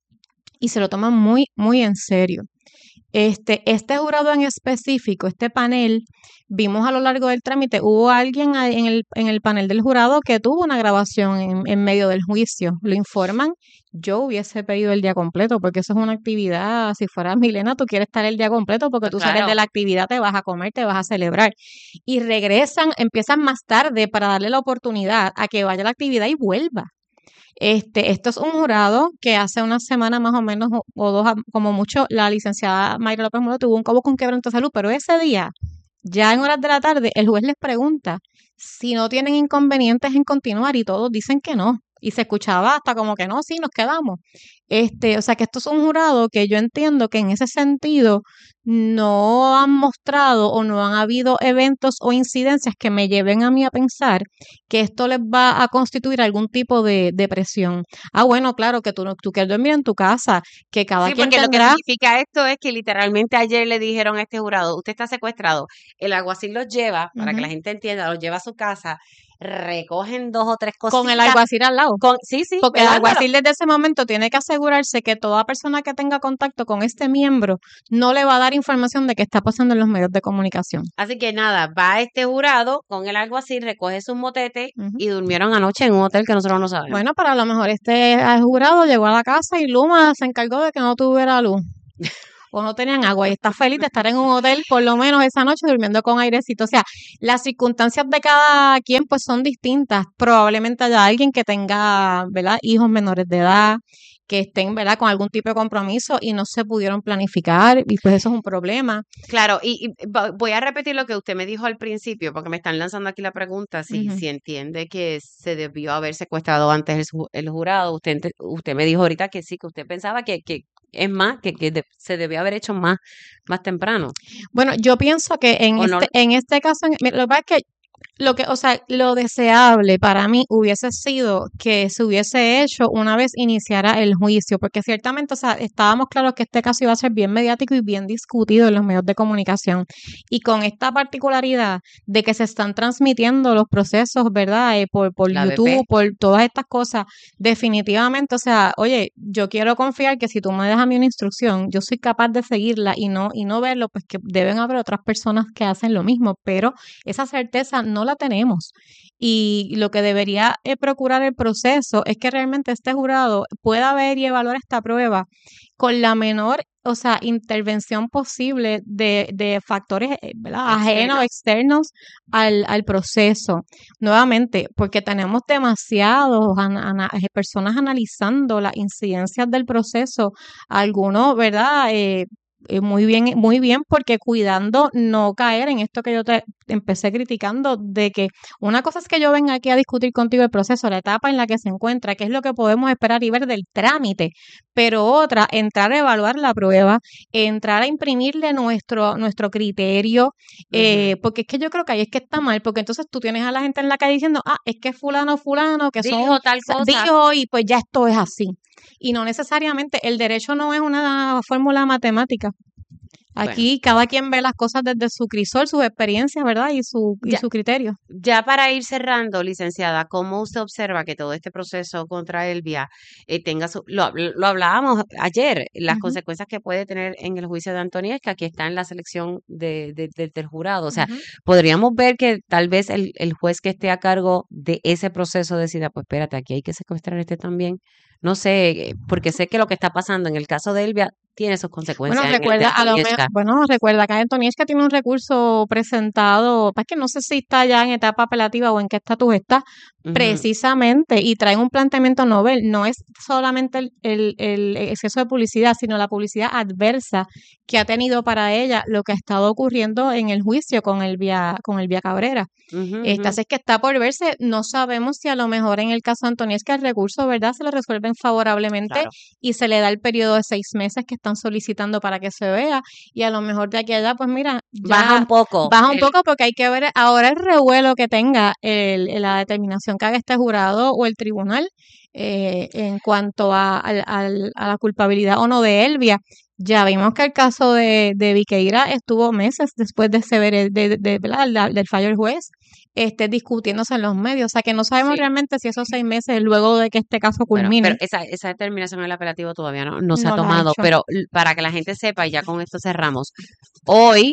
Speaker 5: y se lo toman muy, muy en serio. Este, este jurado en específico, este panel, vimos a lo largo del trámite, hubo alguien ahí en el, en el panel del jurado que tuvo una grabación en, en medio del juicio. Lo informan. Yo hubiese pedido el día completo, porque eso es una actividad, si fuera Milena, tú quieres estar el día completo porque
Speaker 2: pues
Speaker 5: tú sales de
Speaker 2: claro.
Speaker 5: la actividad, te vas a comer, te vas a celebrar. Y regresan, empiezan más tarde para darle la oportunidad a que vaya a la actividad y vuelva. Este, esto es un jurado que hace una semana más o menos, o, o dos, a- como mucho, la licenciada Mayra López Muro tuvo un cabo con quebranto de salud, pero ese día, ya en horas de la tarde, el juez les pregunta si no tienen inconvenientes en continuar y todos dicen que no. Y se escuchaba hasta como que no, sí, nos quedamos. Este, o sea que esto es un jurado que yo entiendo que en ese sentido no han mostrado o no han habido eventos o incidencias que me lleven a mí a pensar que esto les va a constituir algún tipo de, de presión. Ah, bueno, claro, que tú, no- tú quieres dormir en tu casa, que cada
Speaker 2: Sí,
Speaker 5: quien
Speaker 2: porque lo que
Speaker 5: tendrá...
Speaker 2: significa esto es que literalmente ayer le dijeron a este jurado, usted está secuestrado, el alguacil los lleva, para que la
Speaker 5: Ujú,
Speaker 2: gente entienda, los lleva a su casa, recogen dos o tres
Speaker 5: con el
Speaker 2: cositas,
Speaker 5: alguacil al lado.
Speaker 2: con, sí, sí,
Speaker 5: Porque el
Speaker 2: velándolo.
Speaker 5: alguacil desde ese momento tiene que asegurarse que toda persona que tenga contacto con este miembro no le va a dar información de qué está pasando en los medios de comunicación.
Speaker 2: Así que nada, va este jurado con el alguacil, recoge sus motetes
Speaker 5: Ujú.
Speaker 2: y durmieron anoche en un hotel que nosotros no sabemos.
Speaker 5: Bueno, para lo mejor este eh, jurado llegó a la casa y Luma se encargó de que no tuviera luz o no tenían agua y está feliz de estar en un hotel por lo menos esa noche durmiendo con airecito. O sea, las circunstancias de cada quien pues son distintas. Probablemente haya alguien que tenga, ¿verdad?, hijos menores de edad, que estén, ¿verdad?, con algún tipo de compromiso y no se pudieron planificar y pues eso es un problema.
Speaker 2: Claro, y, y va- voy a repetir lo que usted me dijo al principio, porque me están lanzando aquí la pregunta, si,
Speaker 5: Ujú.
Speaker 2: si entiende que se debió haber secuestrado antes el, ju- el jurado. Usted, ente- usted me dijo ahorita que sí, que usted pensaba que, que es más, que, que de- se debió haber hecho más, más temprano.
Speaker 5: Bueno, yo pienso que en
Speaker 2: O no,
Speaker 5: este, en este caso, en- mira, lo que pasa es que lo que, o sea, lo deseable para mí hubiese sido que se hubiese hecho una vez iniciara el juicio, porque ciertamente, o sea, estábamos claros que este caso iba a ser bien mediático y bien discutido en los medios de comunicación. Y con esta particularidad de que se están transmitiendo los procesos, ¿verdad? Eh, por, por
Speaker 2: la B P.
Speaker 5: YouTube, por todas estas cosas, definitivamente, o sea, oye, yo quiero confiar que si tú me das a mí una instrucción, yo soy capaz de seguirla y no, y no verlo, pues que deben haber otras personas que hacen lo mismo, pero esa certeza no la tenemos. Y lo que debería eh, procurar el proceso es que realmente este jurado pueda ver y evaluar esta prueba con la menor, o sea, intervención posible de, de factores, eh, ¿verdad?, ajenos, externos al, al proceso. Nuevamente, porque tenemos demasiados ana- ana- eh, personas analizando las incidencias del proceso, algunos, ¿verdad?, Eh, eh, muy bien, muy bien, porque cuidando no caer en esto que yo te empecé criticando, de que una cosa es que yo venga aquí a discutir contigo el proceso, la etapa en la que se encuentra, qué es lo que podemos esperar y ver del trámite, pero otra, entrar a evaluar la prueba, entrar a imprimirle nuestro, nuestro criterio, eh,
Speaker 2: Ujú.
Speaker 5: porque es que yo creo que ahí es que está mal, porque entonces tú tienes a la gente en la calle diciendo, ah, es que fulano, fulano, que son,
Speaker 2: Dijo tal
Speaker 5: sa-
Speaker 2: cosa.
Speaker 5: dijo y pues ya esto es así. Y no necesariamente, el derecho no es una fórmula matemática.
Speaker 2: Bueno,
Speaker 5: Aquí cada quien ve las cosas desde su crisol, sus experiencias, ¿verdad? Y su, y
Speaker 2: ya,
Speaker 5: su criterio.
Speaker 2: ya para ir cerrando, licenciada, ¿cómo usted observa que todo este proceso contra Elvia eh, tenga su, lo, hab- lo hablábamos ayer, las
Speaker 5: Ujú,
Speaker 2: consecuencias que puede tener en el juicio de Antoniesca, que está en la selección de, de- de- del jurado? O sea,
Speaker 5: ujú.
Speaker 2: podríamos ver que tal vez el, el juez que esté a cargo de ese proceso decida, pues espérate, aquí hay que secuestrar este también. No sé, eh, porque sé que lo que está pasando en el caso de Elvia tiene sus
Speaker 5: Bueno,
Speaker 2: consecuencias en el de
Speaker 5: recuerda, a lo me-
Speaker 2: Antoniesca.
Speaker 5: bueno, recuerda que Antoniesca tiene un recurso presentado, es que no sé si está ya en etapa apelativa o en qué estatus está,
Speaker 2: Ujú.
Speaker 5: precisamente, y trae un planteamiento novel. No es solamente el, el, el exceso de publicidad, sino la publicidad adversa que ha tenido para ella lo que ha estado ocurriendo en el juicio con Elvia, con Elvia Cabrera.
Speaker 2: Ujú,
Speaker 5: Este,
Speaker 2: ujú.
Speaker 5: así es que está por verse, no sabemos si a lo mejor en el caso de Antoniesca el recurso, ¿verdad?, se le resuelven favorablemente
Speaker 2: Claro.
Speaker 5: y se le da el periodo de seis meses que están solicitando para que se vea y a lo mejor de aquí a allá, pues mira,
Speaker 2: Baja
Speaker 5: ya
Speaker 2: un poco
Speaker 5: baja un
Speaker 2: el,
Speaker 5: poco porque hay que ver ahora el revuelo que tenga el, la determinación que haga este jurado o el tribunal eh, en cuanto a, al- al- a la culpabilidad o no de Elvia. Ya vimos que el caso de, de Viqueira estuvo meses después de, ese vere- de, de- de- ¿verdad?, la- del fallo del juez, este, discutiéndose en los medios. O sea que no sabemos
Speaker 2: sí.
Speaker 5: realmente si esos seis meses luego de que este caso
Speaker 2: Bueno, pero
Speaker 5: culmine
Speaker 2: esa, esa determinación en el apelativo todavía no, no se ha
Speaker 5: no la ha
Speaker 2: tomado,
Speaker 5: hecho.
Speaker 2: pero l- para que la gente sepa, y ya con esto cerramos, hoy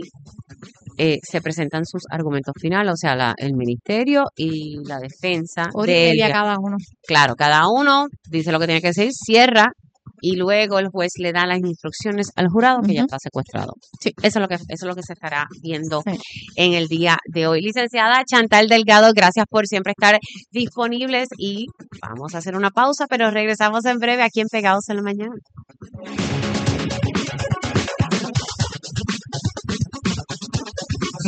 Speaker 2: eh, se presentan sus argumentos finales, o sea, la, el ministerio y la defensa
Speaker 5: Hora y
Speaker 2: de
Speaker 5: media
Speaker 2: Elvia.
Speaker 5: cada uno.
Speaker 2: Claro, cada uno dice lo que tiene que decir, cierra y luego el juez le da las instrucciones al jurado que ya
Speaker 5: Ujú.
Speaker 2: está secuestrado.
Speaker 5: Sí,
Speaker 2: Eso es lo que, eso es lo que se estará viendo
Speaker 5: sí.
Speaker 2: en el día de hoy. Licenciada Chantal Delgado, gracias por siempre estar disponibles y vamos a hacer una pausa, pero regresamos en breve aquí en Pegados en la Mañana.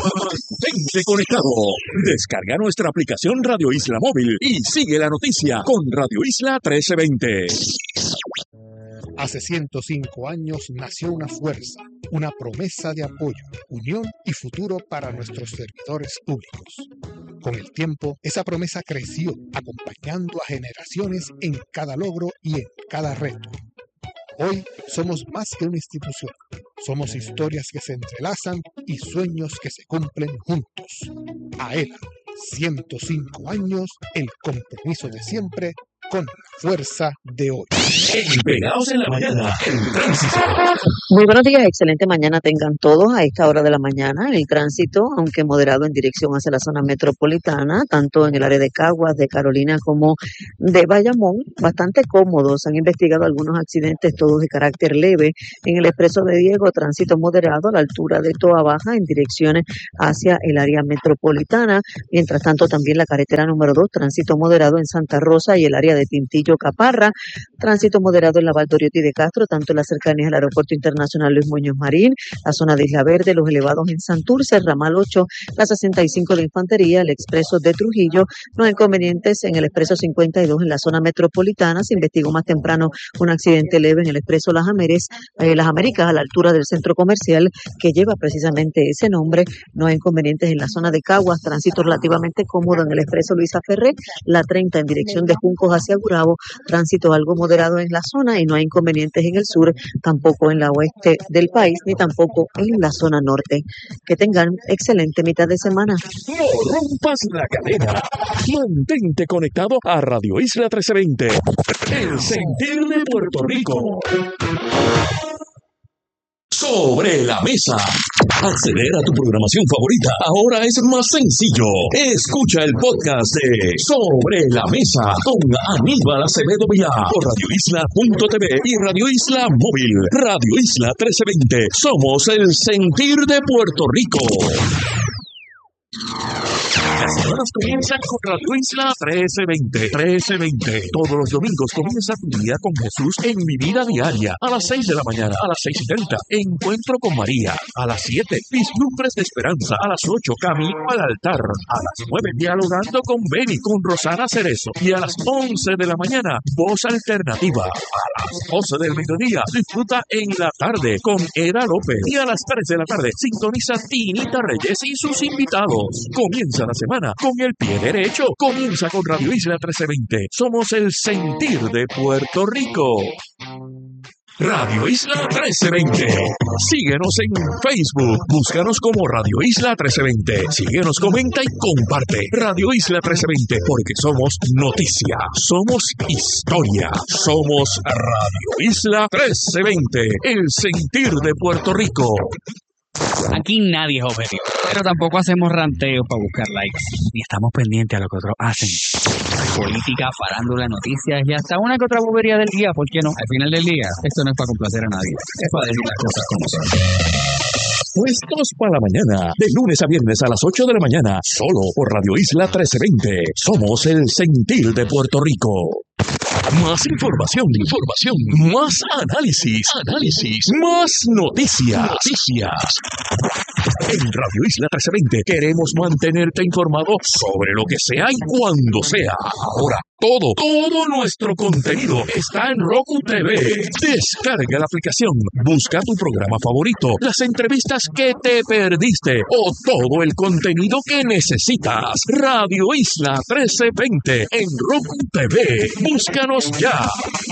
Speaker 1: Mantente conectado. Descarga nuestra aplicación Radio Isla Móvil y sigue la noticia con Radio Isla trece veinte.
Speaker 6: Hace ciento cinco años nació una fuerza, una promesa de apoyo, unión y futuro para nuestros servidores públicos. Con el tiempo, esa promesa creció, acompañando a generaciones en cada logro y en cada reto. Hoy somos más que una institución. Somos historias que se entrelazan y sueños que se cumplen juntos. AELA, ciento cinco años, el compromiso de siempre con la fuerza de hoy.
Speaker 1: En Pegados en la Mañana, el tránsito.
Speaker 7: Muy buenos días, excelente mañana tengan todos a esta hora de la mañana. El tránsito, aunque moderado en dirección hacia la zona metropolitana, tanto en el área de Caguas, de Carolina como de Bayamón, bastante cómodos. Han investigado algunos accidentes, todos de carácter leve. En el expreso de Diego, tránsito moderado a la altura de Toa Baja en direcciones hacia el área metropolitana. Mientras tanto, también la carretera número dos, tránsito moderado en Santa Rosa y el área de Tintillo Caparra, tránsito moderado en la Valdoriotti de Castro, tanto en las cercanías al Aeropuerto Internacional Luis Muñoz Marín, la zona de Isla Verde, los elevados en Santurce, ramal ocho, la sesenta y cinco de Infantería, el expreso de Trujillo, no inconvenientes en el expreso cincuenta y dos en la zona metropolitana. Se investigó más temprano un accidente leve en el expreso Las Américas, eh, Las Américas a la altura del centro comercial que lleva precisamente ese nombre. No hay inconvenientes en la zona de Caguas, tránsito relativamente cómodo en el expreso Luisa Ferré, la treinta en dirección de Juncos hacia Gurabo, tránsito algo moderado en la zona y no hay inconvenientes en el sur, tampoco en la oeste del país, ni tampoco en la zona norte. Que tengan excelente mitad de semana.
Speaker 1: No rompas la cadena. Mantente conectado a Radio Isla trece veinte. El sentir de Puerto Rico. Sobre la mesa. Acceder a tu programación favorita ahora es más sencillo. Escucha el podcast de Sobre la Mesa con Aníbal Acevedo Vilá por radio isla punto t v y Radio Isla Móvil. Radio Isla trece veinte. Somos el sentir de Puerto Rico. Las semanas comienzan con Radio Isla trece veinte. trece veinte. Todos los domingos comienza tu día con Jesús en Mi Vida Diaria. A las seis de la mañana, a las seis y treinta. Encuentro con María. A las siete, Vislumbres de Esperanza. A las ocho, Camino al Altar. A las nueve, Dialogando con Beni, con Rosana Cerezo. Y a las once de la mañana, Voz Alternativa. A las doce del mediodía, disfruta en la tarde con Eda López. Y a las tres de la tarde, sintoniza Tinita Reyes y sus invitados. Comienza la semana con el pie derecho. Comienza con Radio Isla trece veinte. Somos el sentir de Puerto Rico. Radio Isla trece veinte. Síguenos en Facebook. Búscanos como Radio Isla trece veinte. Síguenos, comenta y comparte. Radio Isla trece veinte, porque somos noticia, somos historia, somos Radio Isla trece veinte. El sentir de Puerto Rico.
Speaker 8: Aquí nadie es objetivo, pero tampoco hacemos ranteos para buscar likes, ni estamos pendientes a lo que otros hacen. Política, farándula, noticias y hasta una que otra bobería del día, ¿por qué no? Al final del día, esto no es para complacer a nadie, es para decir las cosas como son.
Speaker 1: Puestos para la mañana, de lunes a viernes a las ocho de la mañana, solo por Radio Isla trece veinte. Somos el sentir de Puerto Rico. Más información, información, más análisis, análisis, más noticias, noticias. En Radio Isla trece veinte queremos mantenerte informado sobre lo que sea y cuando sea. Ahora, todo, todo nuestro contenido está en Roku T V. Descarga la aplicación, busca tu programa favorito, las entrevistas que te perdiste o todo el contenido que necesitas. Radio Isla trece veinte en Roku T V. Búscanos ya.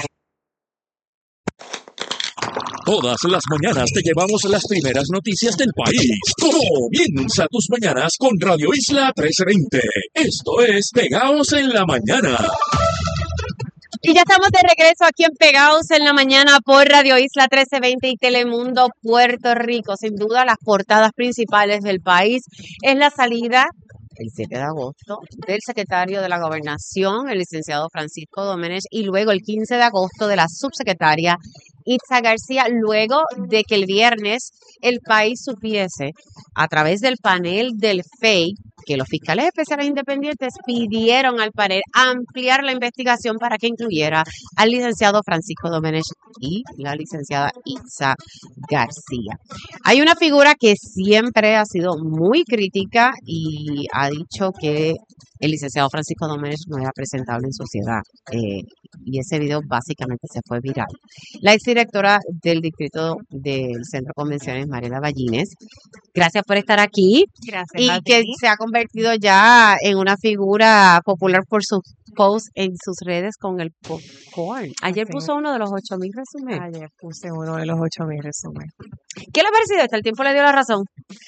Speaker 1: Todas las mañanas te llevamos las primeras noticias del país. Comienza tus mañanas con Radio Isla trece veinte. Esto es Pegados en la Mañana.
Speaker 2: Y ya estamos de regreso aquí en Pegados en la Mañana por Radio Isla trece veinte y Telemundo Puerto Rico. Sin duda, las portadas principales del país es la salida el siete de agosto del secretario de la Gobernación, el licenciado Francisco Domenech, y luego el quince de agosto de la subsecretaria Itza García, luego de que el viernes el país supiese a través del panel del F E I que los fiscales especiales independientes pidieron al panel ampliar la investigación para que incluyera al licenciado Francisco Domenech y la licenciada Itza García. Hay una figura que siempre ha sido muy crítica y ha dicho que el licenciado Francisco Domenech no era presentable en sociedad. Eh, y ese video básicamente se fue viral. La exdirectora del distrito del Centro de Convenciones, Mariela Ballines, gracias por estar aquí.
Speaker 9: Gracias
Speaker 2: Y
Speaker 9: a
Speaker 2: que
Speaker 9: ti.
Speaker 2: se ha convertido ya en una figura popular por sus posts en sus redes con el popcorn. Ayer
Speaker 9: Así
Speaker 2: puso uno de los ocho mil resúmenes.
Speaker 9: Ayer puse uno de los ocho mil resúmenes.
Speaker 2: ¿Qué le ha parecido? Hasta el tiempo le dio la razón.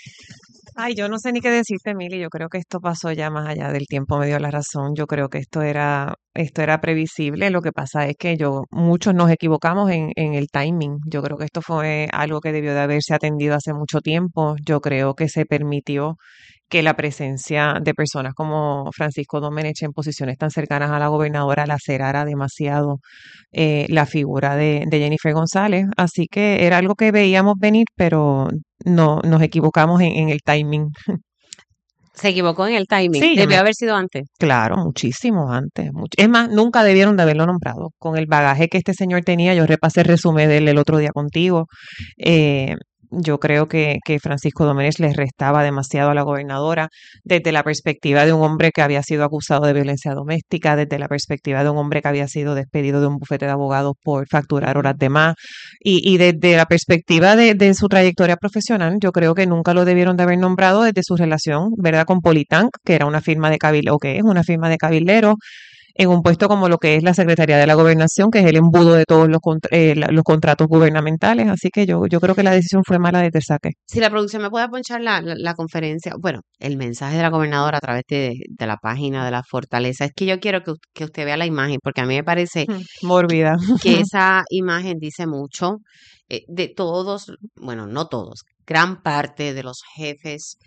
Speaker 9: Ay, yo no sé ni qué decirte, Mili. Yo creo que esto pasó ya más allá del tiempo, me dio la razón. Yo creo que esto era, esto era previsible. Lo que pasa es que yo, muchos nos equivocamos en, en el timing. Yo creo que esto fue algo que debió de haberse atendido hace mucho tiempo. Yo creo que se permitió que la presencia de personas como Francisco Domenech en posiciones tan cercanas a la gobernadora lacerara demasiado eh, la figura de, de Jennifer González. Así que era algo que veíamos venir, pero no nos equivocamos en, en el timing.
Speaker 2: Se equivocó en el timing.
Speaker 9: Sí,
Speaker 2: Debió
Speaker 9: me-
Speaker 2: haber sido antes.
Speaker 9: Claro, muchísimo antes. much- Es más, nunca debieron de haberlo nombrado. Con el bagaje que este señor tenía, yo repasé el resumen de él el otro día contigo. eh, yo creo que, que Francisco Domenech les restaba demasiado a la gobernadora desde la perspectiva de un hombre que había sido acusado de violencia doméstica, desde la perspectiva de un hombre que había sido despedido de un bufete de abogados por facturar horas de más, y, y desde la perspectiva de, de su trayectoria profesional, yo creo que nunca lo debieron de haber nombrado desde su relación, ¿verdad?, con Politank, que era una firma de cabil o que es una firma de cabilderos, en un puesto como lo que es la Secretaría de la Gobernación, que es el embudo de todos los, contr- eh, la- los contratos gubernamentales. Así que yo, yo creo que la decisión fue mala desde el saque.
Speaker 2: Si la producción me puede ponchar la, la, la conferencia, bueno, el mensaje de la gobernadora a través de, de la página de la Fortaleza, es que yo quiero que, u- que usted vea la imagen, porque a mí me parece
Speaker 9: Mórbida.
Speaker 2: que esa imagen dice mucho eh, de todos, bueno, no todos, gran parte de los jefes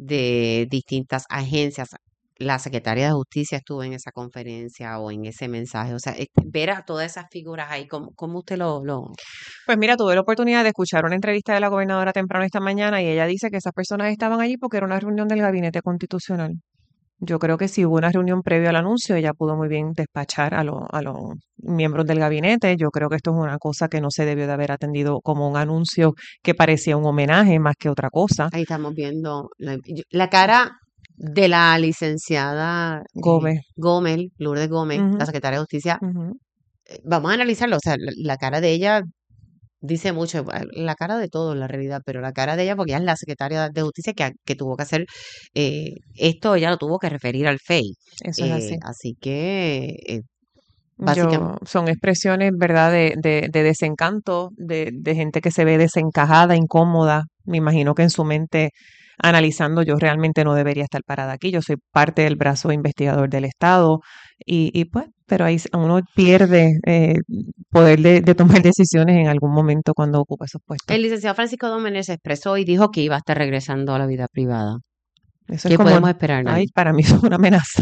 Speaker 2: de distintas agencias. La secretaria de Justicia estuvo en esa conferencia o en ese mensaje. O sea, eh, ver a todas esas figuras ahí, ¿cómo, cómo usted lo, lo...
Speaker 9: Pues mira, tuve la oportunidad de escuchar una entrevista de la gobernadora temprano esta mañana y ella dice que esas personas estaban allí porque era una reunión del gabinete constitucional. Yo creo que si hubo una reunión previo al anuncio, ella pudo muy bien despachar a, los a los miembros del gabinete. Yo creo que esto es una cosa que no se debió de haber atendido como un anuncio que parecía un homenaje más que otra cosa.
Speaker 2: Ahí estamos viendo la, yo- la cara de la licenciada eh,
Speaker 9: Gómez.
Speaker 2: Gómez, Lourdes Gómez,
Speaker 9: Ujú.
Speaker 2: la secretaria de Justicia.
Speaker 9: Ujú.
Speaker 2: Eh, Vamos a analizarlo. O sea, la, la cara de ella dice mucho. eh, La cara de todo en la realidad, pero la cara de ella, porque ella es la secretaria de Justicia que, ha- que tuvo que hacer eh, esto, ella lo tuvo que referir al F E I.
Speaker 9: Eso es
Speaker 2: Eh,
Speaker 9: así.
Speaker 2: así que, eh, básicamente,
Speaker 9: Yo, son expresiones, ¿verdad?, de, de, de desencanto, de, de gente que se ve desencajada, incómoda. Me imagino que en su mente, analizando, yo realmente no debería estar parada aquí. Yo soy parte del brazo investigador del Estado y, y pues, pero ahí se- uno pierde eh, poder de, de tomar decisiones en algún momento cuando ocupa esos puestos.
Speaker 2: el licenciado Francisco Domenech se expresó y dijo que iba a estar regresando a la vida privada.
Speaker 9: Eso
Speaker 2: ¿Qué
Speaker 9: es como,
Speaker 2: podemos esperar,
Speaker 9: ay,
Speaker 2: Nay?
Speaker 9: para mí es una amenaza.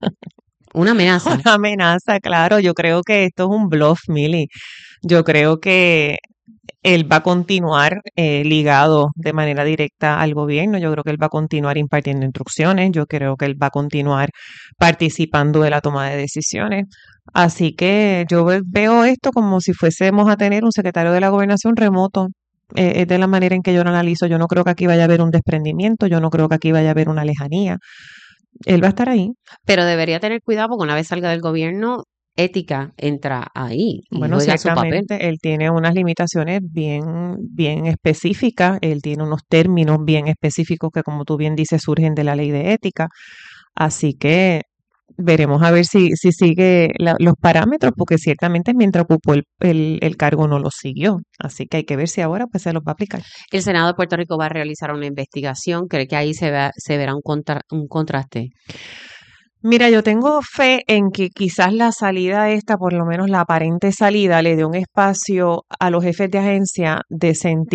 Speaker 2: Una amenaza.
Speaker 9: Una amenaza, claro. Yo creo que esto es un bluff, Mili. Yo creo que él va a continuar eh, ligado de manera directa al gobierno. Yo creo que él va a continuar impartiendo instrucciones. Yo creo que él va a continuar participando de la toma de decisiones. Así que yo ve- veo esto como si fuésemos a tener un secretario de la gobernación remoto. Eh, es de la manera en que yo lo analizo. Yo no creo que aquí vaya a haber un desprendimiento. Yo no creo que aquí vaya a haber una lejanía. Él va a estar ahí.
Speaker 2: Pero debería tener cuidado porque una vez salga del gobierno, ética entra ahí y
Speaker 9: Bueno,
Speaker 2: juega su papel.
Speaker 9: ciertamente él tiene unas limitaciones bien, bien específicas, él tiene unos términos bien específicos que, como tú bien dices, surgen de la ley de ética. Así que veremos a ver si, si sigue la- los parámetros, porque ciertamente mientras ocupó el, el, el cargo no los siguió. Así que hay que ver si ahora pues se los va a aplicar.
Speaker 2: El Senado de Puerto Rico va a realizar una investigación. ¿Cree que ahí se, vea- se verá un, contra- un contraste?
Speaker 9: Mira, yo tengo fe en que quizás la salida esta, por lo menos la aparente salida, le dé un espacio a los jefes de agencia de sentir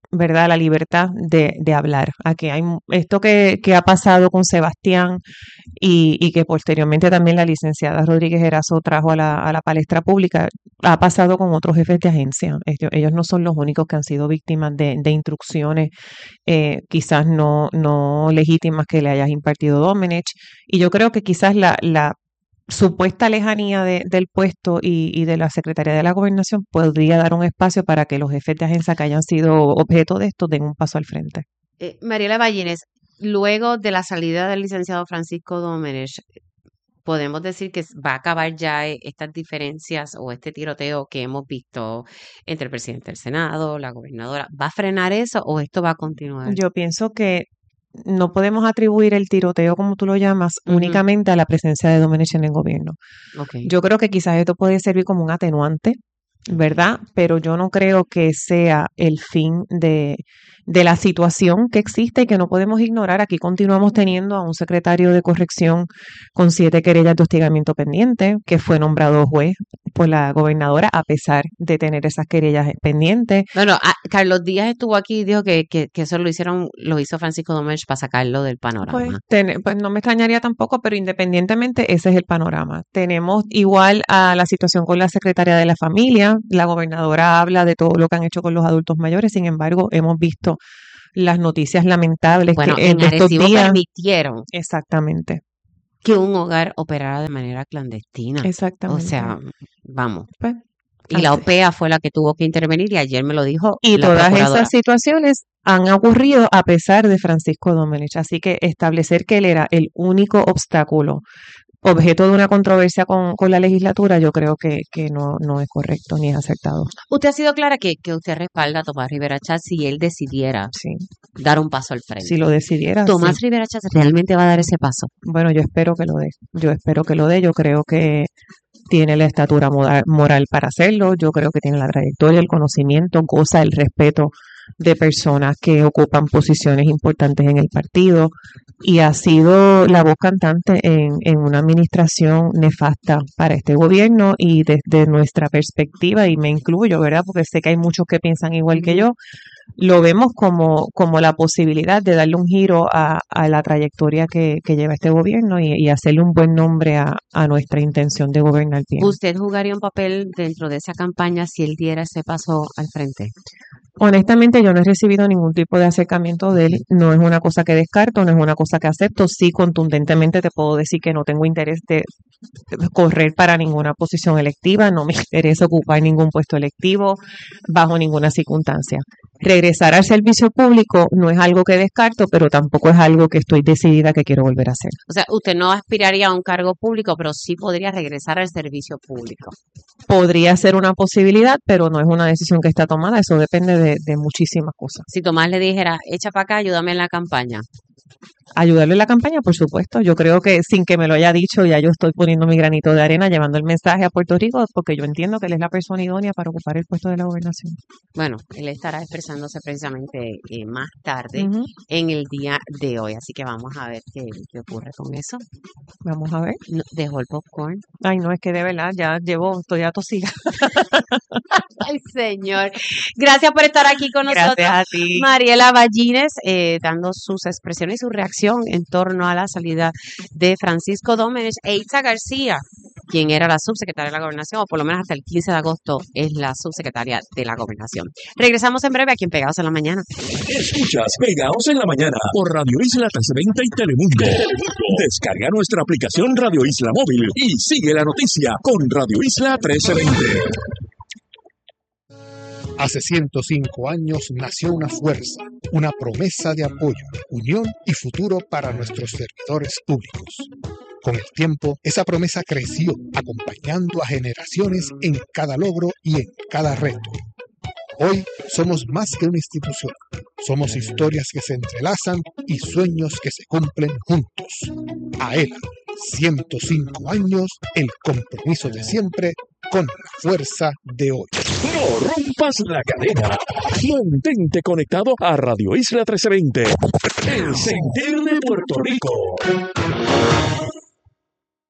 Speaker 9: ¿verdad?, la libertad de, de hablar. Aquí hay mu- esto que, que ha pasado con Sebastián y, y que posteriormente también la licenciada Rodríguez Erazo trajo a la, a la palestra pública, ha pasado con otros jefes de agencia. Ellos, ellos no son los únicos que han sido víctimas de, de instrucciones eh, quizás no, no legítimas que le hayas impartido Domenech. Y yo creo que quizás la, la supuesta lejanía de- del puesto y, y de la Secretaría de la Gobernación podría dar un espacio para que los jefes de agencia que hayan sido objeto de esto den un paso al frente.
Speaker 2: Eh, Mariela Ballines, luego de la salida del licenciado Francisco Domenech, podemos decir que va a acabar ya eh, estas diferencias o este tiroteo que hemos visto entre el presidente del Senado, la gobernadora. ¿Va a frenar eso o esto va a continuar?
Speaker 9: Yo pienso que no podemos atribuir el tiroteo, como tú lo llamas,
Speaker 2: Ujú.
Speaker 9: únicamente a la presencia de Domenech en el gobierno.
Speaker 2: Ok.
Speaker 9: Yo creo que quizás esto puede servir como un atenuante, ¿verdad? Pero yo no creo que sea el fin de, de la situación que existe y que no podemos ignorar. Aquí continuamos teniendo a un secretario de corrección con siete querellas de hostigamiento pendiente, que fue nombrado juez por la gobernadora a pesar de tener esas querellas pendientes.
Speaker 2: Bueno, ah, Carlos Díaz estuvo aquí y dijo que, que, que eso lo hicieron, lo hizo Francisco Domenech para sacarlo del
Speaker 9: Pues,
Speaker 2: panorama.
Speaker 9: ten- pues no me extrañaría tampoco, pero independientemente, ese es el panorama. Tenemos igual a la situación con la secretaria de la familia. La gobernadora habla de todo lo que han hecho con los adultos mayores. Sin embargo, hemos visto las noticias lamentables
Speaker 2: Bueno,
Speaker 9: que eh,
Speaker 2: en
Speaker 9: de estos
Speaker 2: Arecibo
Speaker 9: días.
Speaker 2: permitieron
Speaker 9: Exactamente,
Speaker 2: que un hogar operara de manera clandestina. O
Speaker 9: exactamente.
Speaker 2: sea, vamos.
Speaker 9: Pues,
Speaker 2: Y la
Speaker 9: así.
Speaker 2: O P A fue la que tuvo que intervenir y ayer me lo dijo
Speaker 9: Y
Speaker 2: la
Speaker 9: todas
Speaker 2: procuradora.
Speaker 9: esas situaciones han ocurrido a pesar de Francisco Domenech. Así que establecer que él era el único obstáculo, objeto de una controversia con, con la legislatura, yo creo que, que no, no es correcto ni es acertado.
Speaker 2: Usted ha sido clara que, que usted respalda a Tomás Rivera Chatz si él decidiera
Speaker 9: Sí,
Speaker 2: dar un paso al frente.
Speaker 9: si lo decidiera, sí.
Speaker 2: Tomás Rivera Chatz realmente va a dar ese paso.
Speaker 9: Bueno, yo espero que lo dé. Yo espero que lo dé. Yo creo que tiene la estatura moral, moral para hacerlo. Yo creo que tiene la trayectoria, el conocimiento, goza el respeto de personas que ocupan posiciones importantes en el partido y ha sido la voz cantante en, en una administración nefasta para este gobierno y desde nuestra perspectiva, y me incluyo, ¿verdad? Porque sé que hay muchos que piensan igual que yo, lo vemos como, como la posibilidad de darle un giro a, a la trayectoria que, que lleva este gobierno y, y hacerle un buen nombre a, a nuestra intención de gobernar bien.
Speaker 2: ¿Usted jugaría un papel dentro de esa campaña si él diera ese paso al frente?
Speaker 9: Honestamente, yo no he recibido ningún tipo de acercamiento de él. No es una cosa que descarto, no es una cosa que acepto. Sí, contundentemente te puedo decir que no tengo interés de correr para ninguna posición electiva, no me interesa ocupar ningún puesto electivo bajo ninguna circunstancia. Regresar al servicio público no es algo que descarto, pero tampoco es algo que estoy decidida que quiero volver a hacer.
Speaker 2: O sea, usted no aspiraría a un cargo público, pero sí podría regresar al servicio público.
Speaker 9: Podría ser una posibilidad, pero no es una decisión que está tomada. Eso depende de, de muchísimas cosas.
Speaker 2: Si Tomás le dijera, echa para acá, ayúdame en la campaña.
Speaker 9: Ayudarle en la campaña, por supuesto. Yo creo que sin que me lo haya dicho, ya yo estoy poniendo mi granito de arena, llevando el mensaje a Puerto Rico, porque yo entiendo que él es la persona idónea para ocupar el puesto de la gobernación.
Speaker 2: Bueno, él estará expresándose precisamente eh, más tarde
Speaker 9: Ujú.
Speaker 2: en el día de hoy, así que vamos a ver qué, qué ocurre con eso.
Speaker 9: Vamos a ver.
Speaker 2: No, dejó el popcorn.
Speaker 9: Ay, no, es que de verdad, ya llevo, estoy atosida.
Speaker 2: Ay, señor. Gracias por estar aquí con nosotros.
Speaker 9: Gracias a ti.
Speaker 2: Mariela Ballines, eh, dando sus expresiones y su reacción en torno a la salida de Francisco Domenech e Itza García, quien era la subsecretaria de la Gobernación, o por lo menos hasta el quince de agosto es la subsecretaria de la Gobernación. Regresamos en breve aquí en Pegados en la Mañana.
Speaker 1: Escuchas Pegados en la Mañana por Radio Isla trescientos veinte y Telemundo. Descarga nuestra aplicación Radio Isla Móvil y sigue la noticia con Radio Isla trescientos veinte.
Speaker 6: Hace ciento cinco años nació una fuerza, una promesa de apoyo, unión y futuro para nuestros servidores públicos. Con el tiempo, esa promesa creció, acompañando a generaciones en cada logro y en cada reto. Hoy somos más que una institución. Somos historias que se entrelazan y sueños que se cumplen juntos. AELA, ciento cinco años, el compromiso de siempre con la fuerza de hoy.
Speaker 1: No rompas la cadena. Mantente conectado a Radio Isla trescientos veinte. El sentir de Puerto Rico.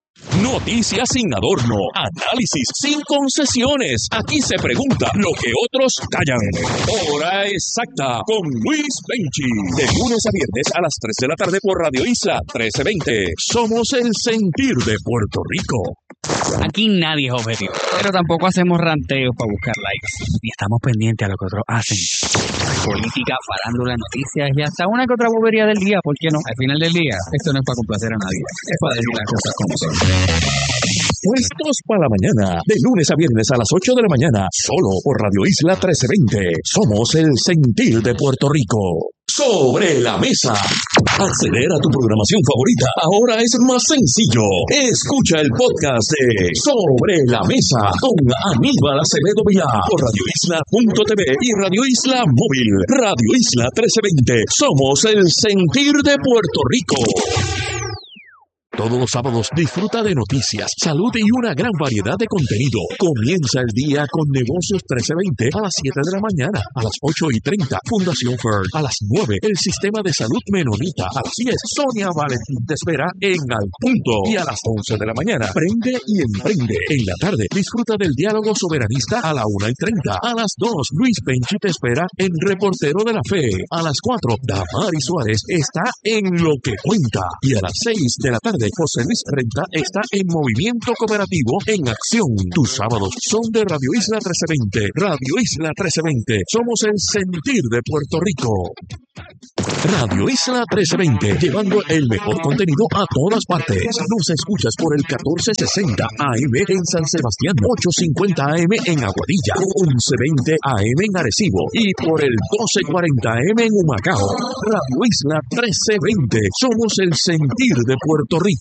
Speaker 1: Noticias sin adorno, análisis sin concesiones. Aquí se pregunta lo que otros callan. Hora exacta con Luis Benchi. De lunes a viernes a las tres de la tarde por Radio Isla trece veinte. Somos el sentir de Puerto Rico.
Speaker 8: Aquí nadie es objetivo, pero tampoco hacemos ranteos para buscar likes. Ni estamos pendientes a lo que otros hacen. Política, farándula, noticias y hasta una que otra bobería del día, ¿por qué no? Al final del día, esto no es para complacer a nadie, es para decir las cosas como son.
Speaker 1: Puestos para la mañana, de lunes a viernes a las ocho de la mañana, solo por Radio Isla trece veinte. Somos el sentir de Puerto Rico. Sobre la mesa. Acceder a tu programación favorita ahora es más sencillo. Escucha el podcast de Sobre la Mesa con Aníbal Acevedo Vilá por radio isla punto t v y Radio Isla Móvil. Radio Isla trece veinte. Somos el sentir de Puerto Rico. Todos los sábados disfruta de noticias, salud y una gran variedad de contenido. Comienza el día con Negocios trece veinte a las siete de la mañana, a las ocho y treinta, Fundación Fern, a las nueve, el Sistema de Salud Menonita, a las diez, Sonia Valentín te espera en Al Punto, y a las once de la mañana, Prende y Emprende. En la tarde, disfruta del Diálogo Soberanista a la una y treinta, a las dos, Luis Benchi te espera en Reportero de la Fe, a las cuatro, Damari Suárez está en Lo que Cuenta, y a las seis de la tarde, José Luis Renta está en Movimiento Cooperativo en Acción. Tus sábados son de Radio Isla trece veinte. Radio Isla trece veinte. Somos el sentir de Puerto Rico. Radio Isla trece veinte, llevando el mejor contenido a todas partes. Nos escuchas por el catorce sesenta A M en San Sebastián, ochocientos cincuenta A M en Aguadilla, once veinte A M en Arecibo y por el doce cuarenta A M en Humacao. Radio Isla trece veinte, somos el sentir de Puerto Rico.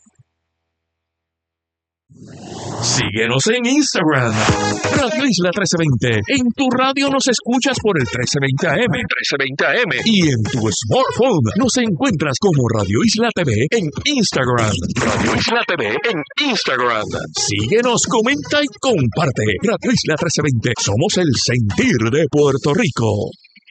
Speaker 1: Síguenos en Instagram, Radio Isla trece veinte. En tu radio nos escuchas por el trece veinte A M, trece veinte A M. Y en tu smartphone nos encuentras como Radio Isla T V en Instagram. Radio Isla T V en Instagram. Síguenos, comenta y comparte. Radio Isla trece veinte. Somos el sentir de Puerto Rico.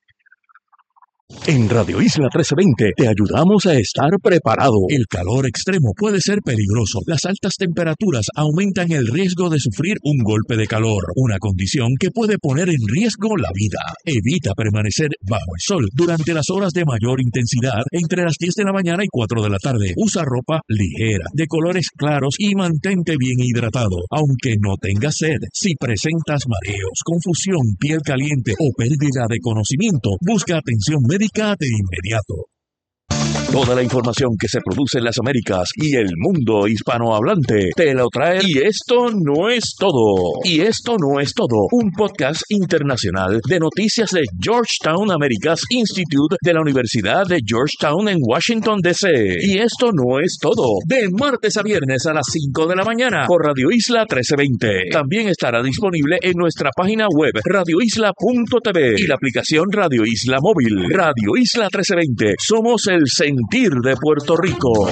Speaker 1: En Radio Isla trece veinte te ayudamos a estar preparado. El calor extremo puede ser peligroso. Las altas temperaturas aumentan el riesgo de sufrir un golpe de calor, una condición que puede poner en riesgo la vida. Evita permanecer bajo el sol durante las horas de mayor intensidad entre las diez de la mañana y cuatro de la tarde. Usa ropa ligera, de colores claros y mantente bien hidratado, aunque no tengas sed. Si presentas mareos, confusión, piel caliente o pérdida de conocimiento, busca atención médica de inmediato. Toda la información que se produce en las Américas y el mundo hispanohablante te lo trae. Y esto no es todo. Y esto no es todo. Un podcast internacional de noticias de Georgetown Americas Institute de la Universidad de Georgetown en Washington, D C Y esto no es todo. De martes a viernes a las cinco de la mañana por Radio Isla trece veinte. También estará disponible en nuestra página web radio isla punto t v y la aplicación Radio Isla Móvil. Radio Isla trece veinte. Somos el sentir de Puerto Rico.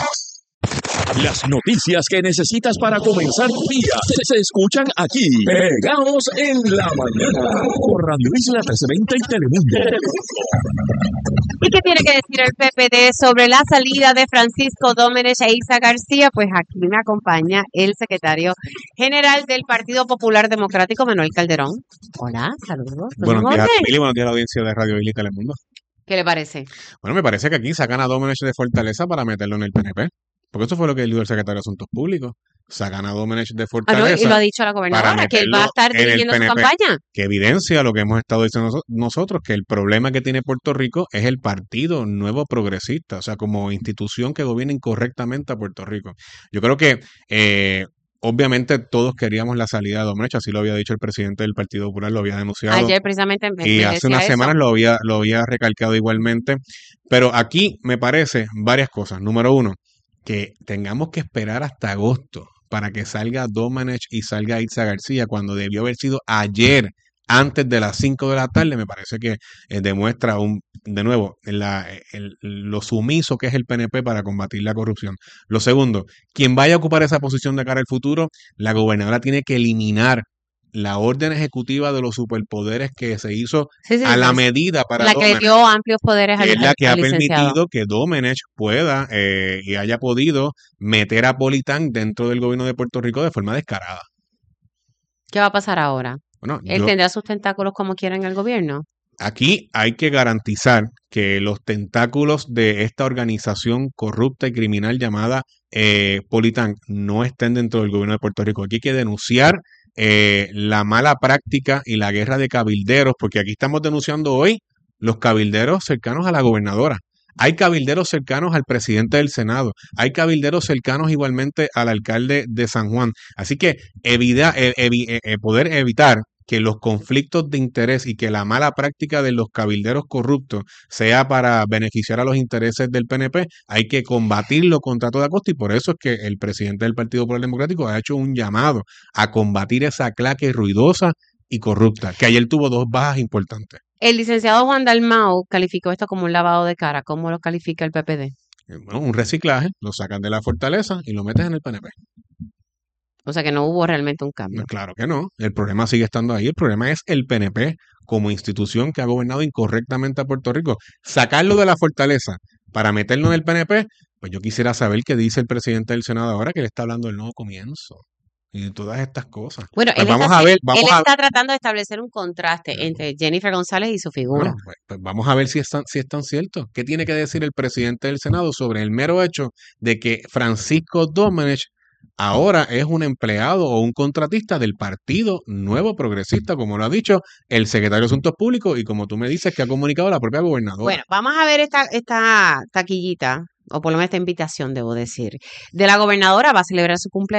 Speaker 1: Las noticias que necesitas para comenzar tu día se, se escuchan aquí, pegados en la mañana, por Radio Isla trece veinte y Telemundo.
Speaker 2: ¿Y qué tiene que decir el P P D sobre la salida de Francisco Domenech e Isa García? Pues aquí me acompaña el secretario general del Partido Popular Democrático, Manuel Calderón. Hola, saludos.
Speaker 10: Buenos días, Mili, buenos días a la audiencia de Radio Isla y Telemundo.
Speaker 2: ¿Qué le parece?
Speaker 10: Bueno, me parece que aquí sacan a Domenech de Fortaleza para meterlo en el P N P. Porque eso fue lo que dijo el secretario de Asuntos Públicos. Sacan a Domenech de Fortaleza.
Speaker 2: Ah, no, y lo ha dicho la gobernadora, que él va a estar dirigiendo su campaña.
Speaker 10: Que evidencia lo que hemos estado diciendo nosotros, que el problema que tiene Puerto Rico es el Partido Nuevo Progresista, o sea, como institución que gobierna incorrectamente a Puerto Rico. Yo creo que... Eh, Obviamente todos queríamos la salida de Domenech, así lo había dicho el presidente del Partido Popular, lo había denunciado.
Speaker 2: Ayer precisamente me,
Speaker 10: y
Speaker 2: me
Speaker 10: hace unas
Speaker 2: eso.
Speaker 10: semanas lo había, lo había recalcado igualmente. Pero aquí me parece varias cosas. Número uno, que tengamos que esperar hasta agosto para que salga Domenech y salga Isa García, cuando debió haber sido ayer, antes de las cinco de la tarde, me parece que eh, demuestra un, de nuevo la, el, lo sumiso que es el P N P para combatir la corrupción. Lo segundo, quien vaya a ocupar esa posición de cara al futuro, la gobernadora tiene que eliminar la orden ejecutiva de los superpoderes que se hizo
Speaker 2: Sí, sí,
Speaker 10: a la
Speaker 2: pues,
Speaker 10: medida para
Speaker 2: la que le
Speaker 10: Domenech,
Speaker 2: dio amplios poderes al,
Speaker 10: es la
Speaker 2: al-
Speaker 10: que ha
Speaker 2: al licenciado.
Speaker 10: permitido que Domenech pueda eh, y haya podido meter a Politán dentro del gobierno de Puerto Rico de forma descarada.
Speaker 2: ¿Qué va a pasar ahora?
Speaker 10: Bueno,
Speaker 2: ¿Él
Speaker 10: yo,
Speaker 2: tendrá sus tentáculos como quiera en el gobierno?
Speaker 10: aquí hay que garantizar que los tentáculos de esta organización corrupta y criminal llamada eh, Politán no estén dentro del gobierno de Puerto Rico. Aquí hay que denunciar eh, la mala práctica y la guerra de cabilderos, porque aquí estamos denunciando hoy los cabilderos cercanos a la gobernadora. Hay cabilderos cercanos al presidente del Senado. Hay cabilderos cercanos igualmente al alcalde de San Juan. Así que evita, eh, evi- eh, eh, poder evitar que los conflictos de interés y que la mala práctica de los cabilderos corruptos sea para beneficiar a los intereses del P N P, hay que combatirlo contra toda costa y por eso es que el presidente del Partido Popular Democrático ha hecho un llamado a combatir esa claque ruidosa y corrupta, que ayer tuvo dos bajas importantes.
Speaker 2: El licenciado Juan Dalmau calificó esto como un lavado de cara. ¿Cómo lo califica el P P D?
Speaker 10: Eh, Bueno, un reciclaje, lo sacan de la fortaleza y lo metes en el P N P.
Speaker 2: O sea que no hubo realmente un
Speaker 10: No,
Speaker 2: cambio.
Speaker 10: claro que no, el problema sigue estando ahí, el problema es el P N P como institución que ha gobernado incorrectamente a Puerto Rico. Sacarlo de la fortaleza para meterlo en el P N P, pues yo quisiera saber qué dice el presidente del Senado ahora que le está hablando del nuevo comienzo y de todas estas cosas.
Speaker 2: Bueno,
Speaker 10: Pues
Speaker 2: él
Speaker 10: vamos
Speaker 2: está,
Speaker 10: a
Speaker 2: haci-
Speaker 10: ver,
Speaker 2: él
Speaker 10: vamos a
Speaker 2: está tratando de establecer un contraste entre Jennifer González y su figura.
Speaker 10: bueno, pues, pues vamos a ver si es tan, si es tan cierto. ¿Qué tiene que decir el presidente del Senado sobre el mero hecho de que Francisco Domenech ahora es un empleado o un contratista del Partido Nuevo Progresista, como lo ha dicho el secretario de Asuntos Públicos y como tú me dices que ha comunicado la propia gobernadora?
Speaker 2: Bueno, vamos a ver esta, esta taquillita, o por lo menos esta invitación, debo decir, de la gobernadora. Va a celebrar su cumpleaños